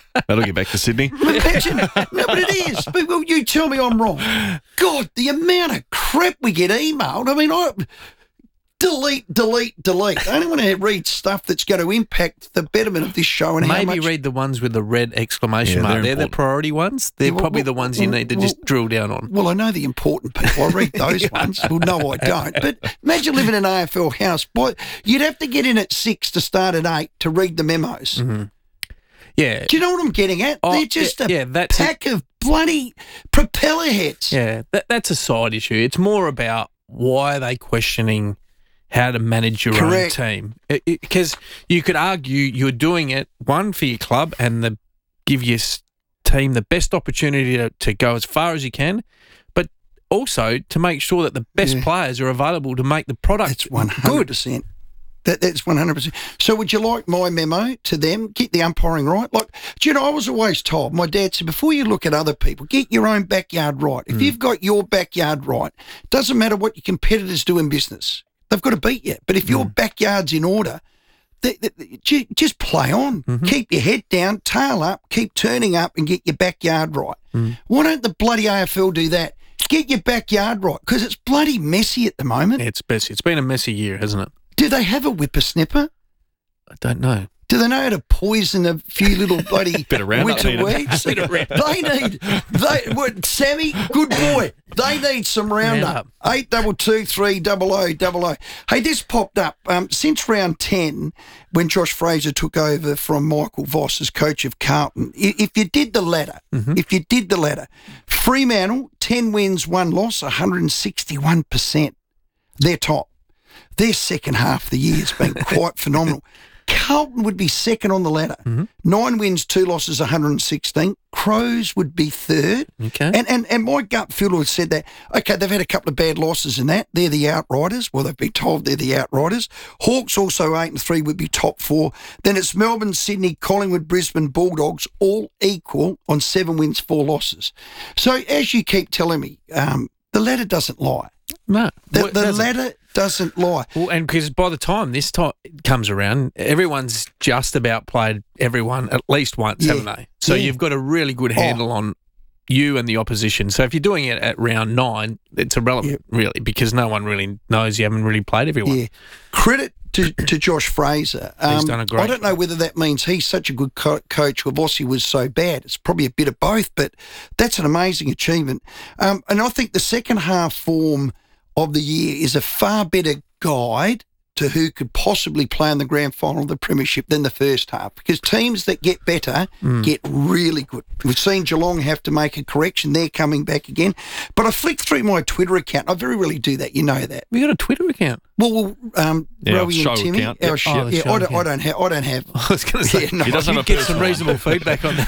That'll get back to Sydney. Imagine, no, but it is. But well, you tell me I'm wrong. God, the amount of crap we get emailed. I mean, I delete, delete, delete. I don't want to read stuff that's going to impact the betterment of this show and Maybe how much. read the ones with the red exclamation Yeah, mark. they're They're, the important. priority ones. They're Yeah, well, probably the well, ones you well, need to well, just drill down on. Well, I know the important people. I read those ones. Well, no, I don't. But imagine living in an A F L house. Boy, you'd have to get in at six to start at eight to read the memos. Mm-hmm. Yeah. Do you know what I'm getting at? Oh, They're just yeah, a yeah, that's a- pack of bloody propeller heads. Yeah, that, that's a side issue. It's more about why are they questioning how to manage your Correct. own team. Because you could argue you're doing it, one, for your club and the, give your s- team the best opportunity to, to go as far as you can, but also to make sure that the best Yeah. players are available to make the product That's one hundred percent. That, that's one hundred percent. So would you like my memo to them? Get the umpiring right? Like, do you know, I was always told, my dad said, before you look at other people, get your own backyard right. If you've got your backyard right, doesn't matter what your competitors do in business. They've got to beat you. But if your backyard's in order, they, they, they- ju- just play on. Keep your head down, tail up, keep turning up and get your backyard right. Why don't the bloody A F L do that? Get your backyard right, because it's bloody messy at the moment. It's messy. It's been a messy year, hasn't it? Do they have a whippersnipper? I don't know. Do they know how to poison a few little bloody Bit of Roundup winter needed. weeds? Bit of Roundup. They need, they, what, Sammy, good boy, they need some Roundup. Eight double two three double o double o. Hey, this popped up um, since round ten when Josh Fraser took over from Michael Voss as coach of Carlton. I- If you did the ladder, if you did the ladder, Fremantle ten wins, one loss, one hundred sixty-one percent. They're top. Their second half of the year has been quite phenomenal. Carlton would be second on the ladder. Nine wins, two losses, one hundred sixteen. Crows would be third. Okay. And, and and my gut feel had said that, okay, they've had a couple of bad losses in that. They're the outriders. Well, they've been told they're the outriders. Hawks also eight and three would be top four. Then it's Melbourne, Sydney, Collingwood, Brisbane, Bulldogs, all equal on seven wins, four losses. So as you keep telling me, um, the ladder doesn't lie. No. The, Well, it the doesn't. ladder doesn't lie. Well, and because by the time this time comes around, everyone's just about played everyone at least once, Yeah. haven't they? So Yeah. you've got a really good handle on you and the opposition. So if you're doing it at round nine, it's irrelevant, really, because no one really knows you haven't really played everyone. Yeah. Credit to, to Josh Fraser. Um, He's done a great I don't know whether that means he's such a good co- coach or Vossi was so bad. It's probably a bit of both, but that's an amazing achievement. Um, and I think the second half form of the year is a far better guide to who could possibly play in the grand final of the premiership than the first half, because teams that get better Mm. get really good. We've seen Geelong have to make a correction. They're coming back again. But I flicked through my Twitter account. I very rarely do that. You know that. We got a Twitter account. Well, well um, Yeah, our Rowie show and Timmy, account. our Yep. show, Oh, the yeah, show I, don't, I account. don't have. I don't have. I was going to say, Yeah, no, he doesn't you have a get personal some reasonable feedback on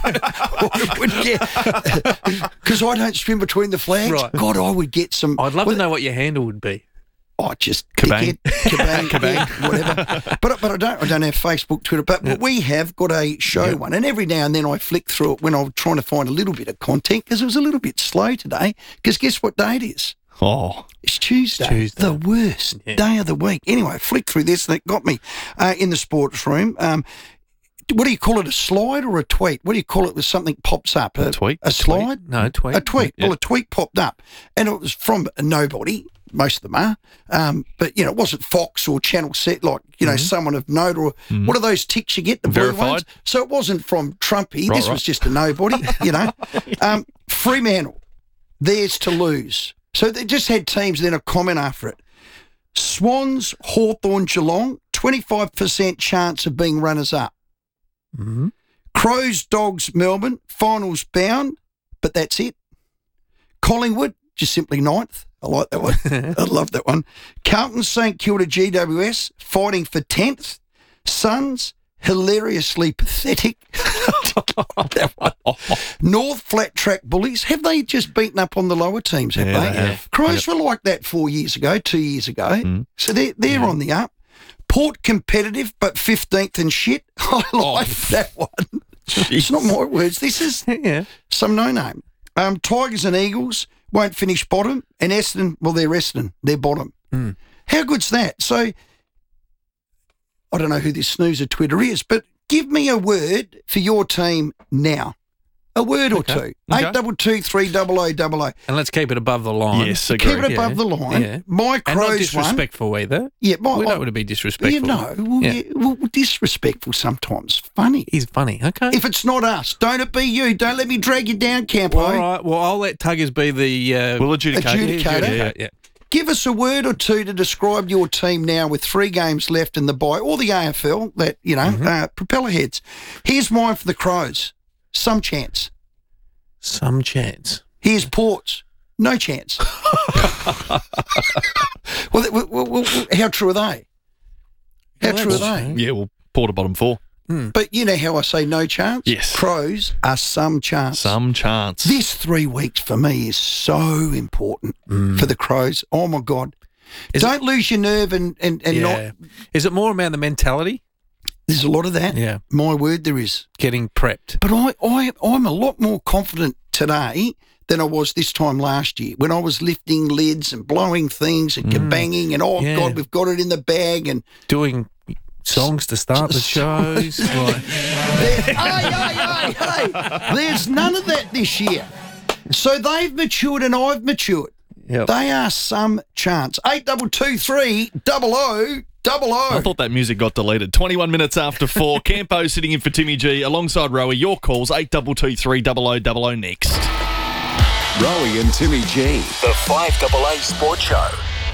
that. Because I don't swim between the flags. Right. God, I would get some. I'd love well, to know what your handle would be. Oh, just Kabang. dickhead, kabang, yeah, whatever. But but I don't I don't have Facebook, Twitter. But, but we have got a show one, and every now and then I flick through it when I'm trying to find a little bit of content, because it was a little bit slow today. Because guess what day it is? Oh, It's Tuesday, Tuesday. the worst day of the week. Anyway, I flicked through this and it got me uh, in the sports room. Um, what do you call it, a slide or a tweet? What do you call it when something pops up? A, tweet. A slide? No, tweet. A tweet. Yeah. Well, a tweet popped up, and it was from a nobody. Most of them are. Um, but, you know, it wasn't Fox or Channel Set, like, you know, someone of note, or what are those ticks you get, the blue Verified. ones? So it wasn't from Trumpy. Right, this right. was just a nobody, you know. Um, Fremantle, theirs to lose. So they just had teams, then a comment after it. Swans, Hawthorn, Geelong, twenty-five percent chance of being runners-up. Mm-hmm. Crows, Dogs, Melbourne, finals bound, but that's it. Collingwood, just simply ninth. I like that one. I love that one. Carlton, St Kilda, G W S, fighting for tenth. Suns, hilariously pathetic. That one. North, Flat Track Bullies. Have they just beaten up on the lower teams, have Yeah, they? they have. Crows were like that four years ago, two years ago. Mm. So they're, they're on the up. Port, competitive, but fifteenth and shit. I like that one. It's not my words. This is Yeah. some no-name. Um, Tigers and Eagles won't finish bottom, and Essendon, well, they're Essendon. They're bottom. Mm. How good's that? So, I don't know who this snoozer Twitter is, but give me a word for your team now. A word or Okay. two. Okay. Eight double two three double o double o. And let's keep it above the line. Yes, Keep it above the line. Yeah. My And not Crows disrespectful either. Yeah, my, we I- don't want to be disrespectful. You know, well, Yeah. yeah, well, disrespectful sometimes. Funny. He's funny. Okay. If it's not us, don't it be you. Don't let me drag you down, Campo. All right. Well, I'll let Tuggers be the uh, We'll adjudicate. Adjudicator. Yeah, yeah, yeah. Give us a word or two to describe your team now with three games left in the bye, or the A F L, that, you know, Mm-hmm. uh, propeller heads. Here's mine for the Crows. Some chance. Some chance. Here's Ports. No chance. well, th- well, well, well, how true are they? How Well, true are that's they? true. Yeah, well, Port bottom four. But you know how I say no chance? Yes. Crows are some chance. Some chance. This three weeks for me is so important for the Crows. Oh, my God. Is Don't lose your nerve and, and, and yeah. not... Is it more about the mentality? There's a lot of that. Yeah. My word, there is. Getting prepped. But I, I, I'm a lot more confident today than I was this time last year when I was lifting lids and blowing things and kabanging and, oh, Yeah. God, we've got it in the bag. And Doing songs to start the shows. like, hey, hey, hey, hey, there's none of that this year. So they've matured and I've matured. Yep. They are some chance. Eight double two three double o double o. I thought that music got deleted. twenty-one minutes after four. Campo sitting in for Timmy G alongside Rowie. Your calls eight double two three double o double o next. Rowie and Timmy G, the five A A Sports Show.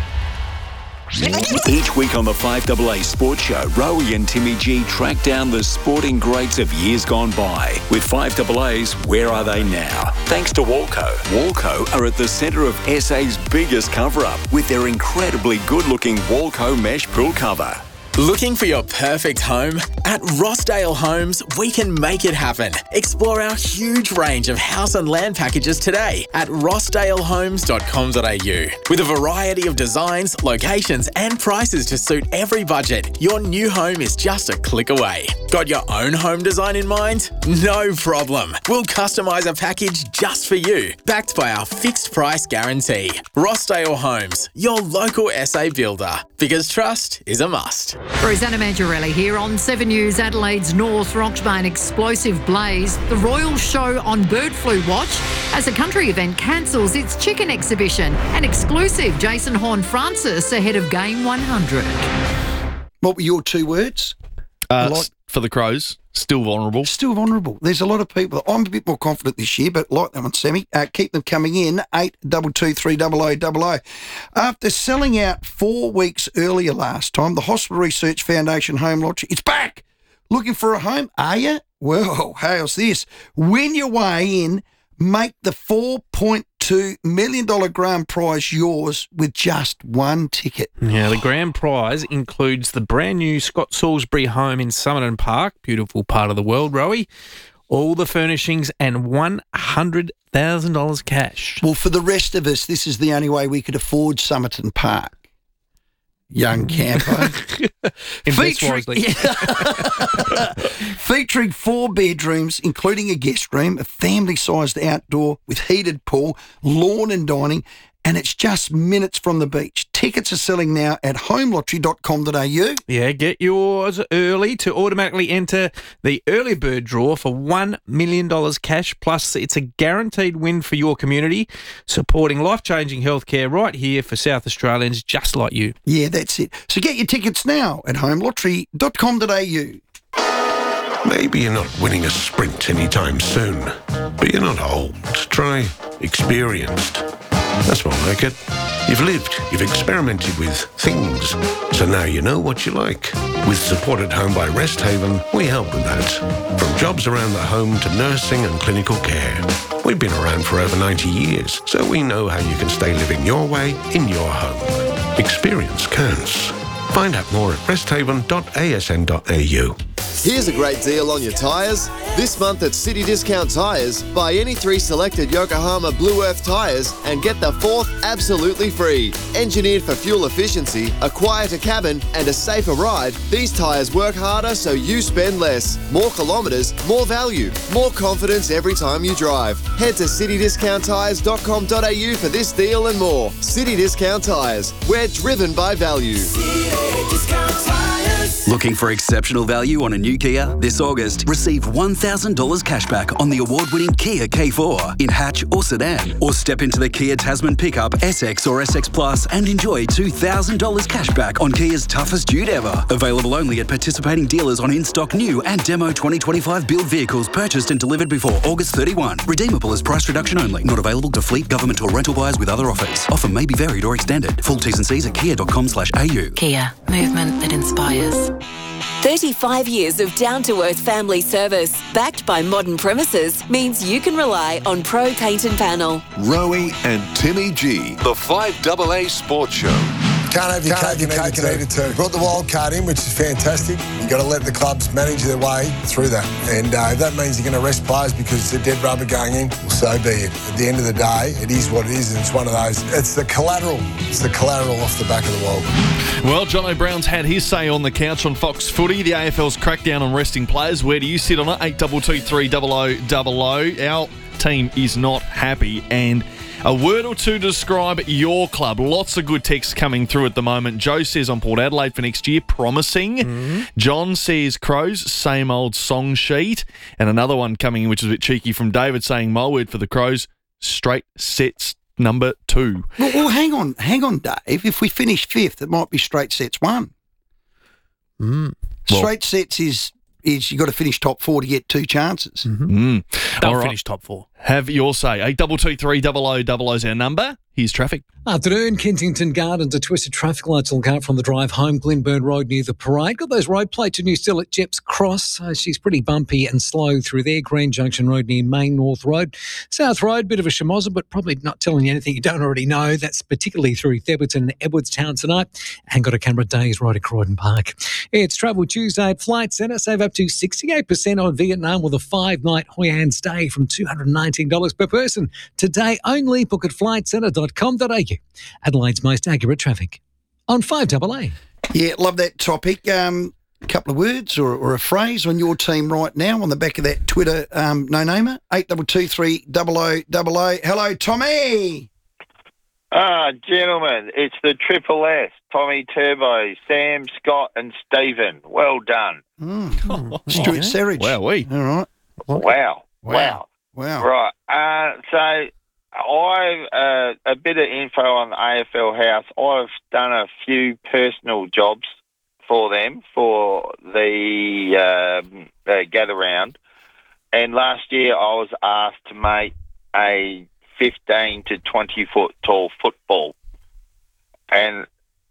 Each week on the five A A Sports Show, Rowie and Timmy G track down the sporting greats of years gone by. With five A A's Where Are They Now? Thanks to Walco. Walco are at the centre of S A's biggest cover-up with their incredibly good-looking Walco mesh pool cover. Looking for your perfect home? At Rossdale Homes, we can make it happen. Explore our huge range of house and land packages today at rossdale homes dot com dot a u. With a variety of designs, locations, and prices to suit every budget, your new home is just a click away. Got your own home design in mind? No problem. We'll customise a package just for you, backed by our fixed price guarantee. Rossdale Homes, your local S A builder, because trust is a must. Rosanna Mangiarelli here on seven News. Adelaide's North rocks by an explosive blaze. The Royal Show on bird flu watch as a country event cancels its chicken exhibition. An exclusive Jason Horne-Francis ahead of Game one hundred. What were your two words? Uh, Like- s- for the Crows, still vulnerable. Still vulnerable. There's a lot of people. I'm a bit more confident this year, but like that one, Sammy, uh, keep them coming in. eight double two three double o double o. After selling out four weeks earlier last time, the Hospital Research Foundation Home Lottery, it's back. Looking for a home? Are you? Well, how's this? Win your way in. Make the four point two million dollars grand prize yours with just one ticket. yeah, the grand prize includes the brand new Scott Salisbury home in Somerton Park, beautiful part of the world, Rowie, all the furnishings and one hundred thousand dollars cash. Well, for the rest of us, this is the only way we could afford Somerton Park. Young Campo. Invest Featuring, wisely. featuring four bedrooms, including a guest room, a family-sized outdoor with heated pool, lawn and dining, and it's just minutes from the beach. Tickets are selling now at home lottery dot com dot a u. Yeah, get yours early to automatically enter the early bird draw for one million dollars cash. Plus, it's a guaranteed win for your community, supporting life-changing healthcare right here for South Australians just like you. Yeah, that's it. So get your tickets now at home lottery dot com dot a u. Maybe you're not winning a sprint anytime soon, but you're not old. Try experienced. That's more like it. You've lived, you've experimented with things, so now you know what you like. With Support at Home by Rest Haven, we help with that. From jobs around the home to nursing and clinical care. We've been around for over ninety years, so we know how you can stay living your way in your home. Experience counts. Find out more at rest haven dot a s n dot a u. Here's a great deal on your tyres. This month at City Discount Tyres, buy any three selected Yokohama Blue Earth tyres and get the fourth absolutely free. Engineered for fuel efficiency, a quieter cabin and a safer ride, these tyres work harder so you spend less. More kilometres, more value, more confidence every time you drive. Head to city discount tyres dot com dot a u for this deal and more. City Discount Tyres, we're driven by value. City Discount Tyres. Looking for exceptional value on a new Kia? This August, receive one thousand dollars cashback on the award-winning Kia K four in hatch or sedan. Or step into the Kia Tasman pickup, S X or S X Plus and enjoy two thousand dollars cashback on Kia's toughest dude ever. Available only at participating dealers on in-stock new and demo twenty twenty-five build vehicles purchased and delivered before August thirty-first. Redeemable as price reduction only. Not available to fleet, government or rental buyers with other offers. Offer may be varied or extended. Full T's and C's at kia dot com slash a u. Kia, movement that inspires. thirty-five years of down-to-earth family service, backed by modern premises, means you can rely on Pro Paint and Panel. Rowie and Timmy G, the five double A Sports Show. Can't have your cake, you need to eat it too. Brought the wild card in, which is fantastic. You've got to let the clubs manage their way through that. And uh, if that means you're going to rest players because it's a dead rubber going in, well, so be it. At the end of the day, it is what it is, and it's one of those. It's the collateral. It's the collateral off the back of the world. Well, John O'Brown's had his say on the couch on Fox Footy. The A F L's crackdown on resting players. Where do you sit on it? eight two two three zero zero zero zero. Our team is not happy, and a word or two to describe your club. Lots of good texts coming through at the moment. Joe says on Port Adelaide for next year, promising. Mm-hmm. John says Crows, same old song sheet. And another one coming in, which is a bit cheeky from David, saying my word for the Crows, straight sets number two. Well, well hang on, hang on, Dave. If we finish fifth, it might be straight sets one. Mm. Straight Well, sets is is you've got to finish top four to get two chances. Mm. They'll All right. finish top four. Have your say. eight two two three zero zero zero zero is our number. Here's traffic. Afternoon, Kensington Gardens, a twisted traffic lights will cut from the drive home, Glenburn Road near the parade. Got those road plates and you still at Jeps Cross. Uh, she's pretty bumpy and slow through there. Green Junction Road near Main North Road. South Road, bit of a schmozzle, but probably not telling you anything you don't already know. That's particularly through Theberton and Edwardstown tonight. And got a Canberra Days right at Croydon Park. It's Travel Tuesday at Flight Centre. Save up to sixty-eight percent on Vietnam with a five-night Hoi An stay from two hundred nineteen dollars per person. Today only. Book at flight centre dot com dot a u. Adelaide's most accurate traffic on five double A. Yeah, love that topic. Um, a couple of words or, or a phrase on your team right now on the back of that Twitter um, no-namer, eight two two three zero zero zero zero. Hello, Tommy. Ah, gentlemen, it's the Triple S, Tommy Turbo, Sam, Scott and Stephen. Well done. Mm. Stuart Serridge. Wow, we. All right. Wow. Wow. Wow. Right. Uh, so I've uh, a bit of info on the A F L House. I've done a few personal jobs for them for the um, uh, gather round, and last year I was asked to make a fifteen to twenty foot tall football, and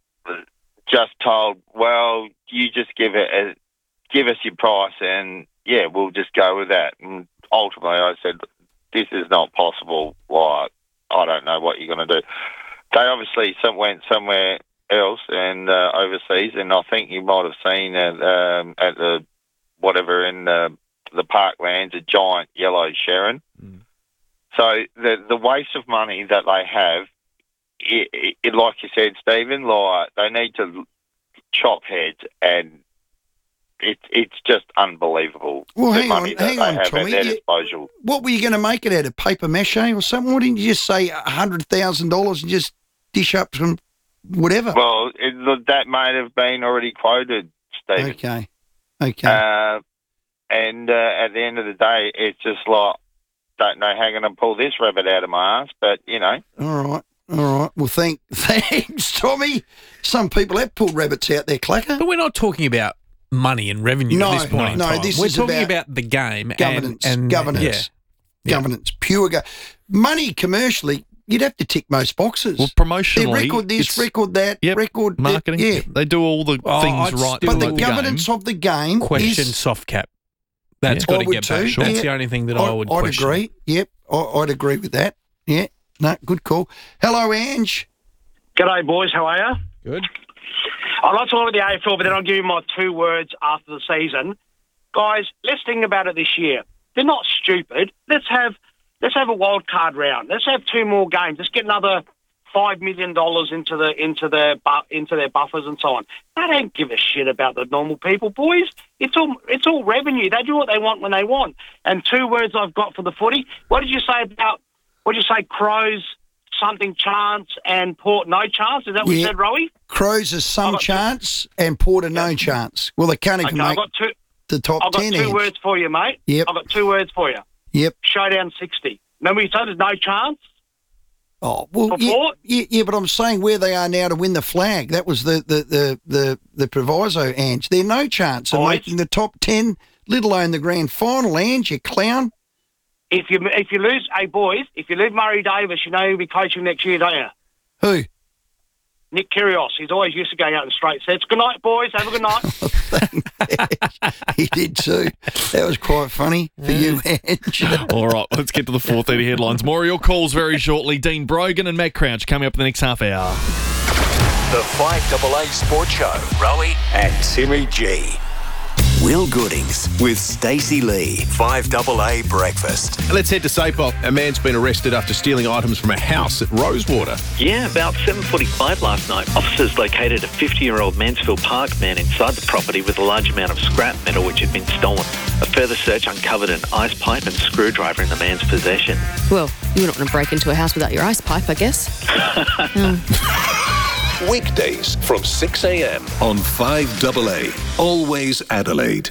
just told, well, you just give it a, give us your price, and yeah, we'll just go with that. And ultimately, I said, this is not possible. Like, I don't know what you're going to do. They obviously some, went somewhere else and uh, overseas, and I think you might have seen at, um, at the whatever in the, the parklands, a giant yellow Sharon. Mm. So the the waste of money that they have, it, it, it, like you said, Stephen, like they need to chop heads, and It's it's just unbelievable. Well, the hang money on, that hang they on, have Tommy. at their You- disposal. What were you going to make it out of? Paper mache or something? Why didn't you just say one hundred thousand dollars and just dish up some whatever? Well, it, that may have been already quoted, Stephen. Okay. Okay. Uh, and uh, at the end of the day, it's just like, don't know how I'm going to pull this rabbit out of my ass, but, you know. All right. All right. Well, thank, thanks, Tommy. Some people have pulled rabbits out their clacker. But we're not talking about money and revenue No, at this point in no, time. this We're is talking about about, the game and- Governance. and, governance. yeah. Yeah. Governance. Pure go- money commercially, you'd have to tick most boxes. Well, promotionally, They record this, it's- record that, Yep, record marketing. Yeah. They do all the Oh, things I'd right. still- for But the the governance game. of the game Question is... soft cap. That's I got to would get back. too. That's Yeah. the only thing that I, would I'd question. agree. Yep, I, I'd agree with that. Yeah, no, good call. Hello, Ange. G'day, boys. How are you? Good. I'd like to look at the A F L, but then I'll give you my two words after the season. Guys, let's think about it this year. They're not stupid. Let's have let's have a wild card round. Let's have two more games. Let's get another five million dollars into the into their bu- into their buffers and so on. They don't give a shit about the normal people, boys. It's all it's all revenue. They do what they want when they want. And two words I've got for the footy. What did you say about? What did you say? Crows something chance and Port no chance. Is that what Yeah. you said, Rowie? Crows is some chance and Porter no chance. Well, they can't even Okay, I've make got two. the top I've got ten. two ends. words for you, mate. Yep. I've got two words for you. Yep. Showdown sixty. Remember you said there's no chance? Oh well, For yeah, Port? yeah, yeah, but I'm saying where they are now to win the flag. That was the the the the, the proviso, Ange. They're no chance of Boys. making the top ten, let alone the grand final. Ange, you clown. If you if you lose, hey boys, if you lose Murray Davis, you know he'll be coaching next year, don't you? Who? Nick Kyrgios. He's always used to going out in straight sets. Good night, boys. Have a good night. He did too. That was quite funny for you, Ange. All right, let's get to the four thirty headlines. More of your calls very shortly. Dean Brogan and Matt Crouch coming up in the next half hour. The five double A Sports Show. Rowie and Timmy G. Will Goodings with Stacey Lee. five double A Breakfast. Let's head to Sapok. A man's been arrested after stealing items from a house at Rosewater. Yeah, about seven forty-five last night, officers located a fifty-year-old Mansfield Park man inside the property with a large amount of scrap metal which had been stolen. A further search uncovered an ice pipe and screwdriver in the man's possession. Well, you're not going to break into a house without your ice pipe, I guess. um. Weekdays from six a.m. on five double A. Always Adelaide.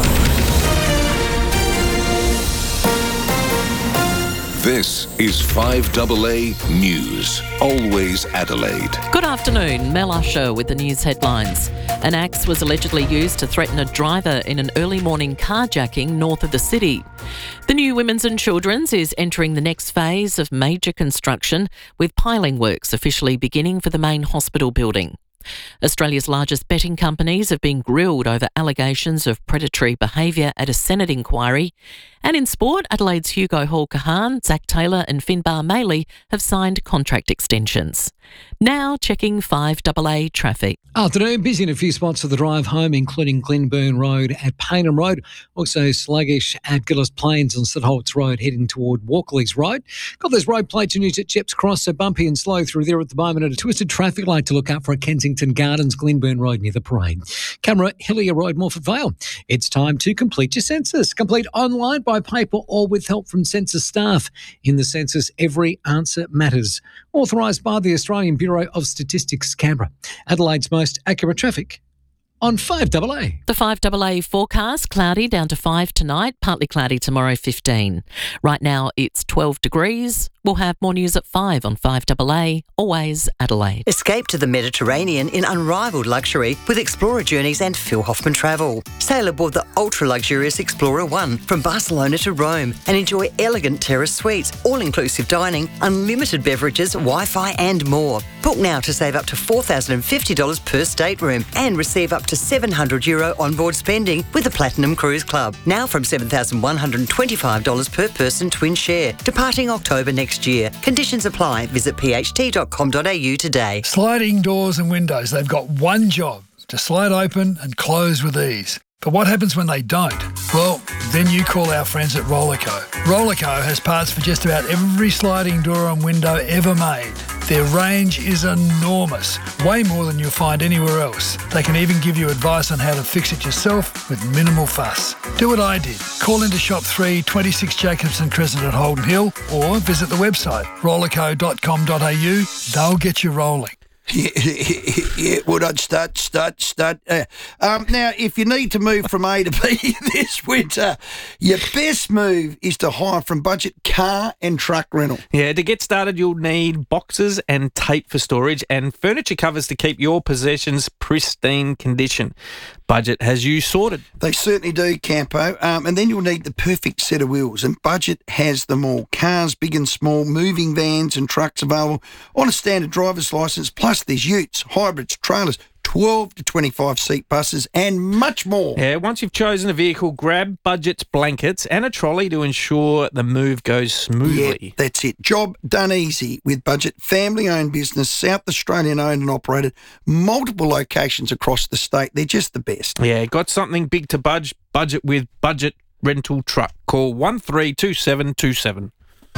This is five double A News. Always Adelaide. Good afternoon, Mel Usher with the news headlines. An axe was allegedly used to threaten a driver in an early morning carjacking north of the city. The new Women's and Children's is entering the next phase of major construction, with piling works officially beginning for the main hospital building. Australia's largest betting companies have been grilled over allegations of predatory behaviour at a Senate inquiry. And in sport, Adelaide's Hugo Hall-Kahan, Zach Taylor and Finbar Maley have signed contract extensions. Now checking five double A traffic. Afternoon, busy in a few spots of the drive home, including Glenburn Road at Paynham Road. Also sluggish at Gillis Plains on St Holt's Road, heading toward Walkleys Road. Got those road plates and news at Chips Cross, so bumpy and slow through there at the moment. And a twisted traffic light to look out for at Kensington Gardens, Glenburn Road near the parade. Camera, Hillier Road, Morford Vale. It's time to complete your census. Complete online, by paper or with help from census staff. In the census, every answer matters. Authorised by the Australian Bureau of Statistics, Canberra. Adelaide's most accurate traffic on five double A. The five double A forecast, cloudy down to five tonight, partly cloudy tomorrow, fifteen. Right now it's twelve degrees. We'll have more news at five on five double A, always Adelaide. Escape to the Mediterranean in unrivalled luxury with Explorer Journeys and Phil Hoffman Travel. Sail aboard the ultra-luxurious Explorer One from Barcelona to Rome and enjoy elegant terrace suites, all-inclusive dining, unlimited beverages, Wi-Fi and more. Book now to save up to four thousand fifty dollars per stateroom and receive up to seven hundred euro onboard spending with the Platinum Cruise Club. Now from seven thousand one hundred twenty-five dollars per person twin share. Departing October next year. Conditions apply. Visit p h t dot com dot a u today. Sliding doors and windows, they've got one job, to slide open and close with ease. But what happens when they don't? Well, then you call our friends at Rollerco. Rollerco has parts for just about every sliding door and window ever made. Their range is enormous, way more than you'll find anywhere else. They can even give you advice on how to fix it yourself with minimal fuss. Do what I did. Call into Shop three, twenty-six Jacobson Crescent at Holden Hill, or visit the website rollerco dot com dot a u. They'll get you rolling. Yeah, yeah, well, I'd start, start, start. Uh, um, now, if you need to move from A to B this winter, your best move is to hire from Budget Car and Truck Rental. Yeah, to get started, you'll need boxes and tape for storage and furniture covers to keep your possessions pristine condition. Budget has you sorted. They certainly do, Campo. Um, and then you'll need the perfect set of wheels, and Budget has them all. Cars, big and small, moving vans and trucks available on a standard driver's licence, plus there's utes, hybrids, trailers, twelve to twenty-five seat buses and much more. Yeah, once you've chosen a vehicle, grab Budget's blankets and a trolley to ensure the move goes smoothly. Yeah, that's it. Job done easy with Budget. Family-owned business, South Australian-owned and operated, multiple locations across the state. They're just the best. Yeah, got something big to budge? Budget with Budget Rental Truck. Call one three two seven two seven.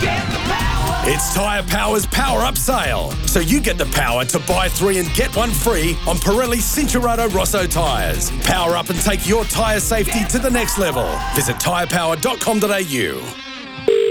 It's Tyre Power's Power Up Sale, so you get the power to buy three and get one free on Pirelli Cincherato Rosso tyres. Power up and take your tyre safety to the next level. Visit tyre power dot com dot a u. Hi,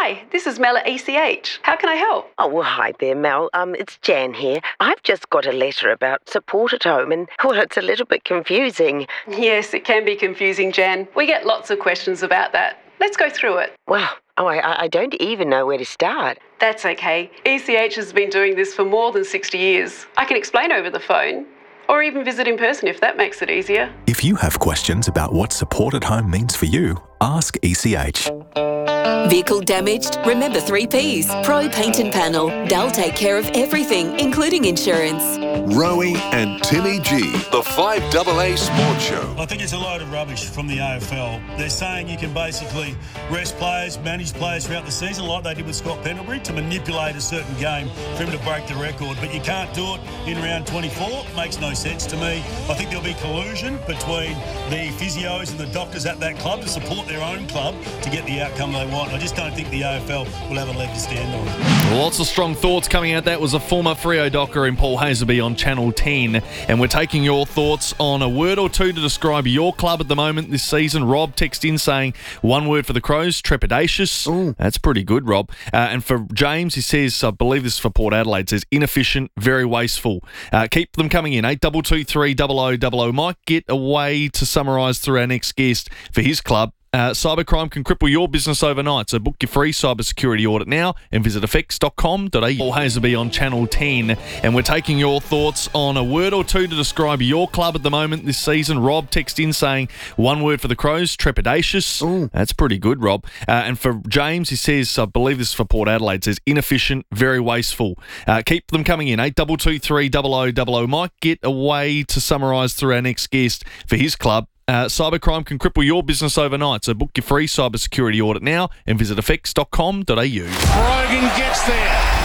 Hi, this is Mel at E C H. How can I help? Oh, well, hi there, Mel. Um, it's Jan here. I've just got a letter about support at home and, well, it's a little bit confusing. Yes, it can be confusing, Jan. We get lots of questions about that. Let's go through it. Well, oh, I, I don't even know where to start. That's okay. E C H has been doing this for more than sixty years. I can explain over the phone, or even visit in person if that makes it easier. If you have questions about what support at home means for you, ask E C H. Vehicle damaged? Remember three Ps. Pro Paint and Panel. They'll take care of everything, including insurance. Rowie and Timmy G, the five A A Sports Show. I think it's a load of rubbish from the A F L. They're saying you can basically rest players, manage players throughout the season like they did with Scott Pendlebury to manipulate a certain game for him to break the record. But you can't do it in round twenty-four. Makes no sense to me. I think there'll be collusion between the physios and the doctors at that club to support their own club to get the outcome they want. I just don't think the A F L will have a leg to stand on. Lots of strong thoughts coming out. That was a former Freo docker in Paul Hazelby on Channel ten. And we're taking your thoughts on a word or two to describe your club at the moment this season. Rob text in saying one word for the Crows, trepidatious. Ooh. That's pretty good, Rob. Uh, and for James, he says, I believe this is for Port Adelaide, says inefficient, very wasteful. Uh, keep them coming in. eight two two three double oh double oh. Might get a way to summarise through our next guest for his club. Uh, cybercrime can cripple your business overnight, so book your free cybersecurity audit now and visit effects dot com dot a u. Paul Hazelby on Channel ten, and we're taking your thoughts on a word or two to describe your club at the moment this season. Rob text in saying one word for the Crows, trepidatious. Ooh. That's pretty good, Rob. Uh, and for James, he says, I believe this is for Port Adelaide, says inefficient, very wasteful. Uh, keep them coming in. eight two two three double oh double oh. Might get a way to summarise through our next guest for his club. Uh, cybercrime can cripple your business overnight, so book your free cybersecurity audit now and visit effects dot com dot a u. Brogan gets there.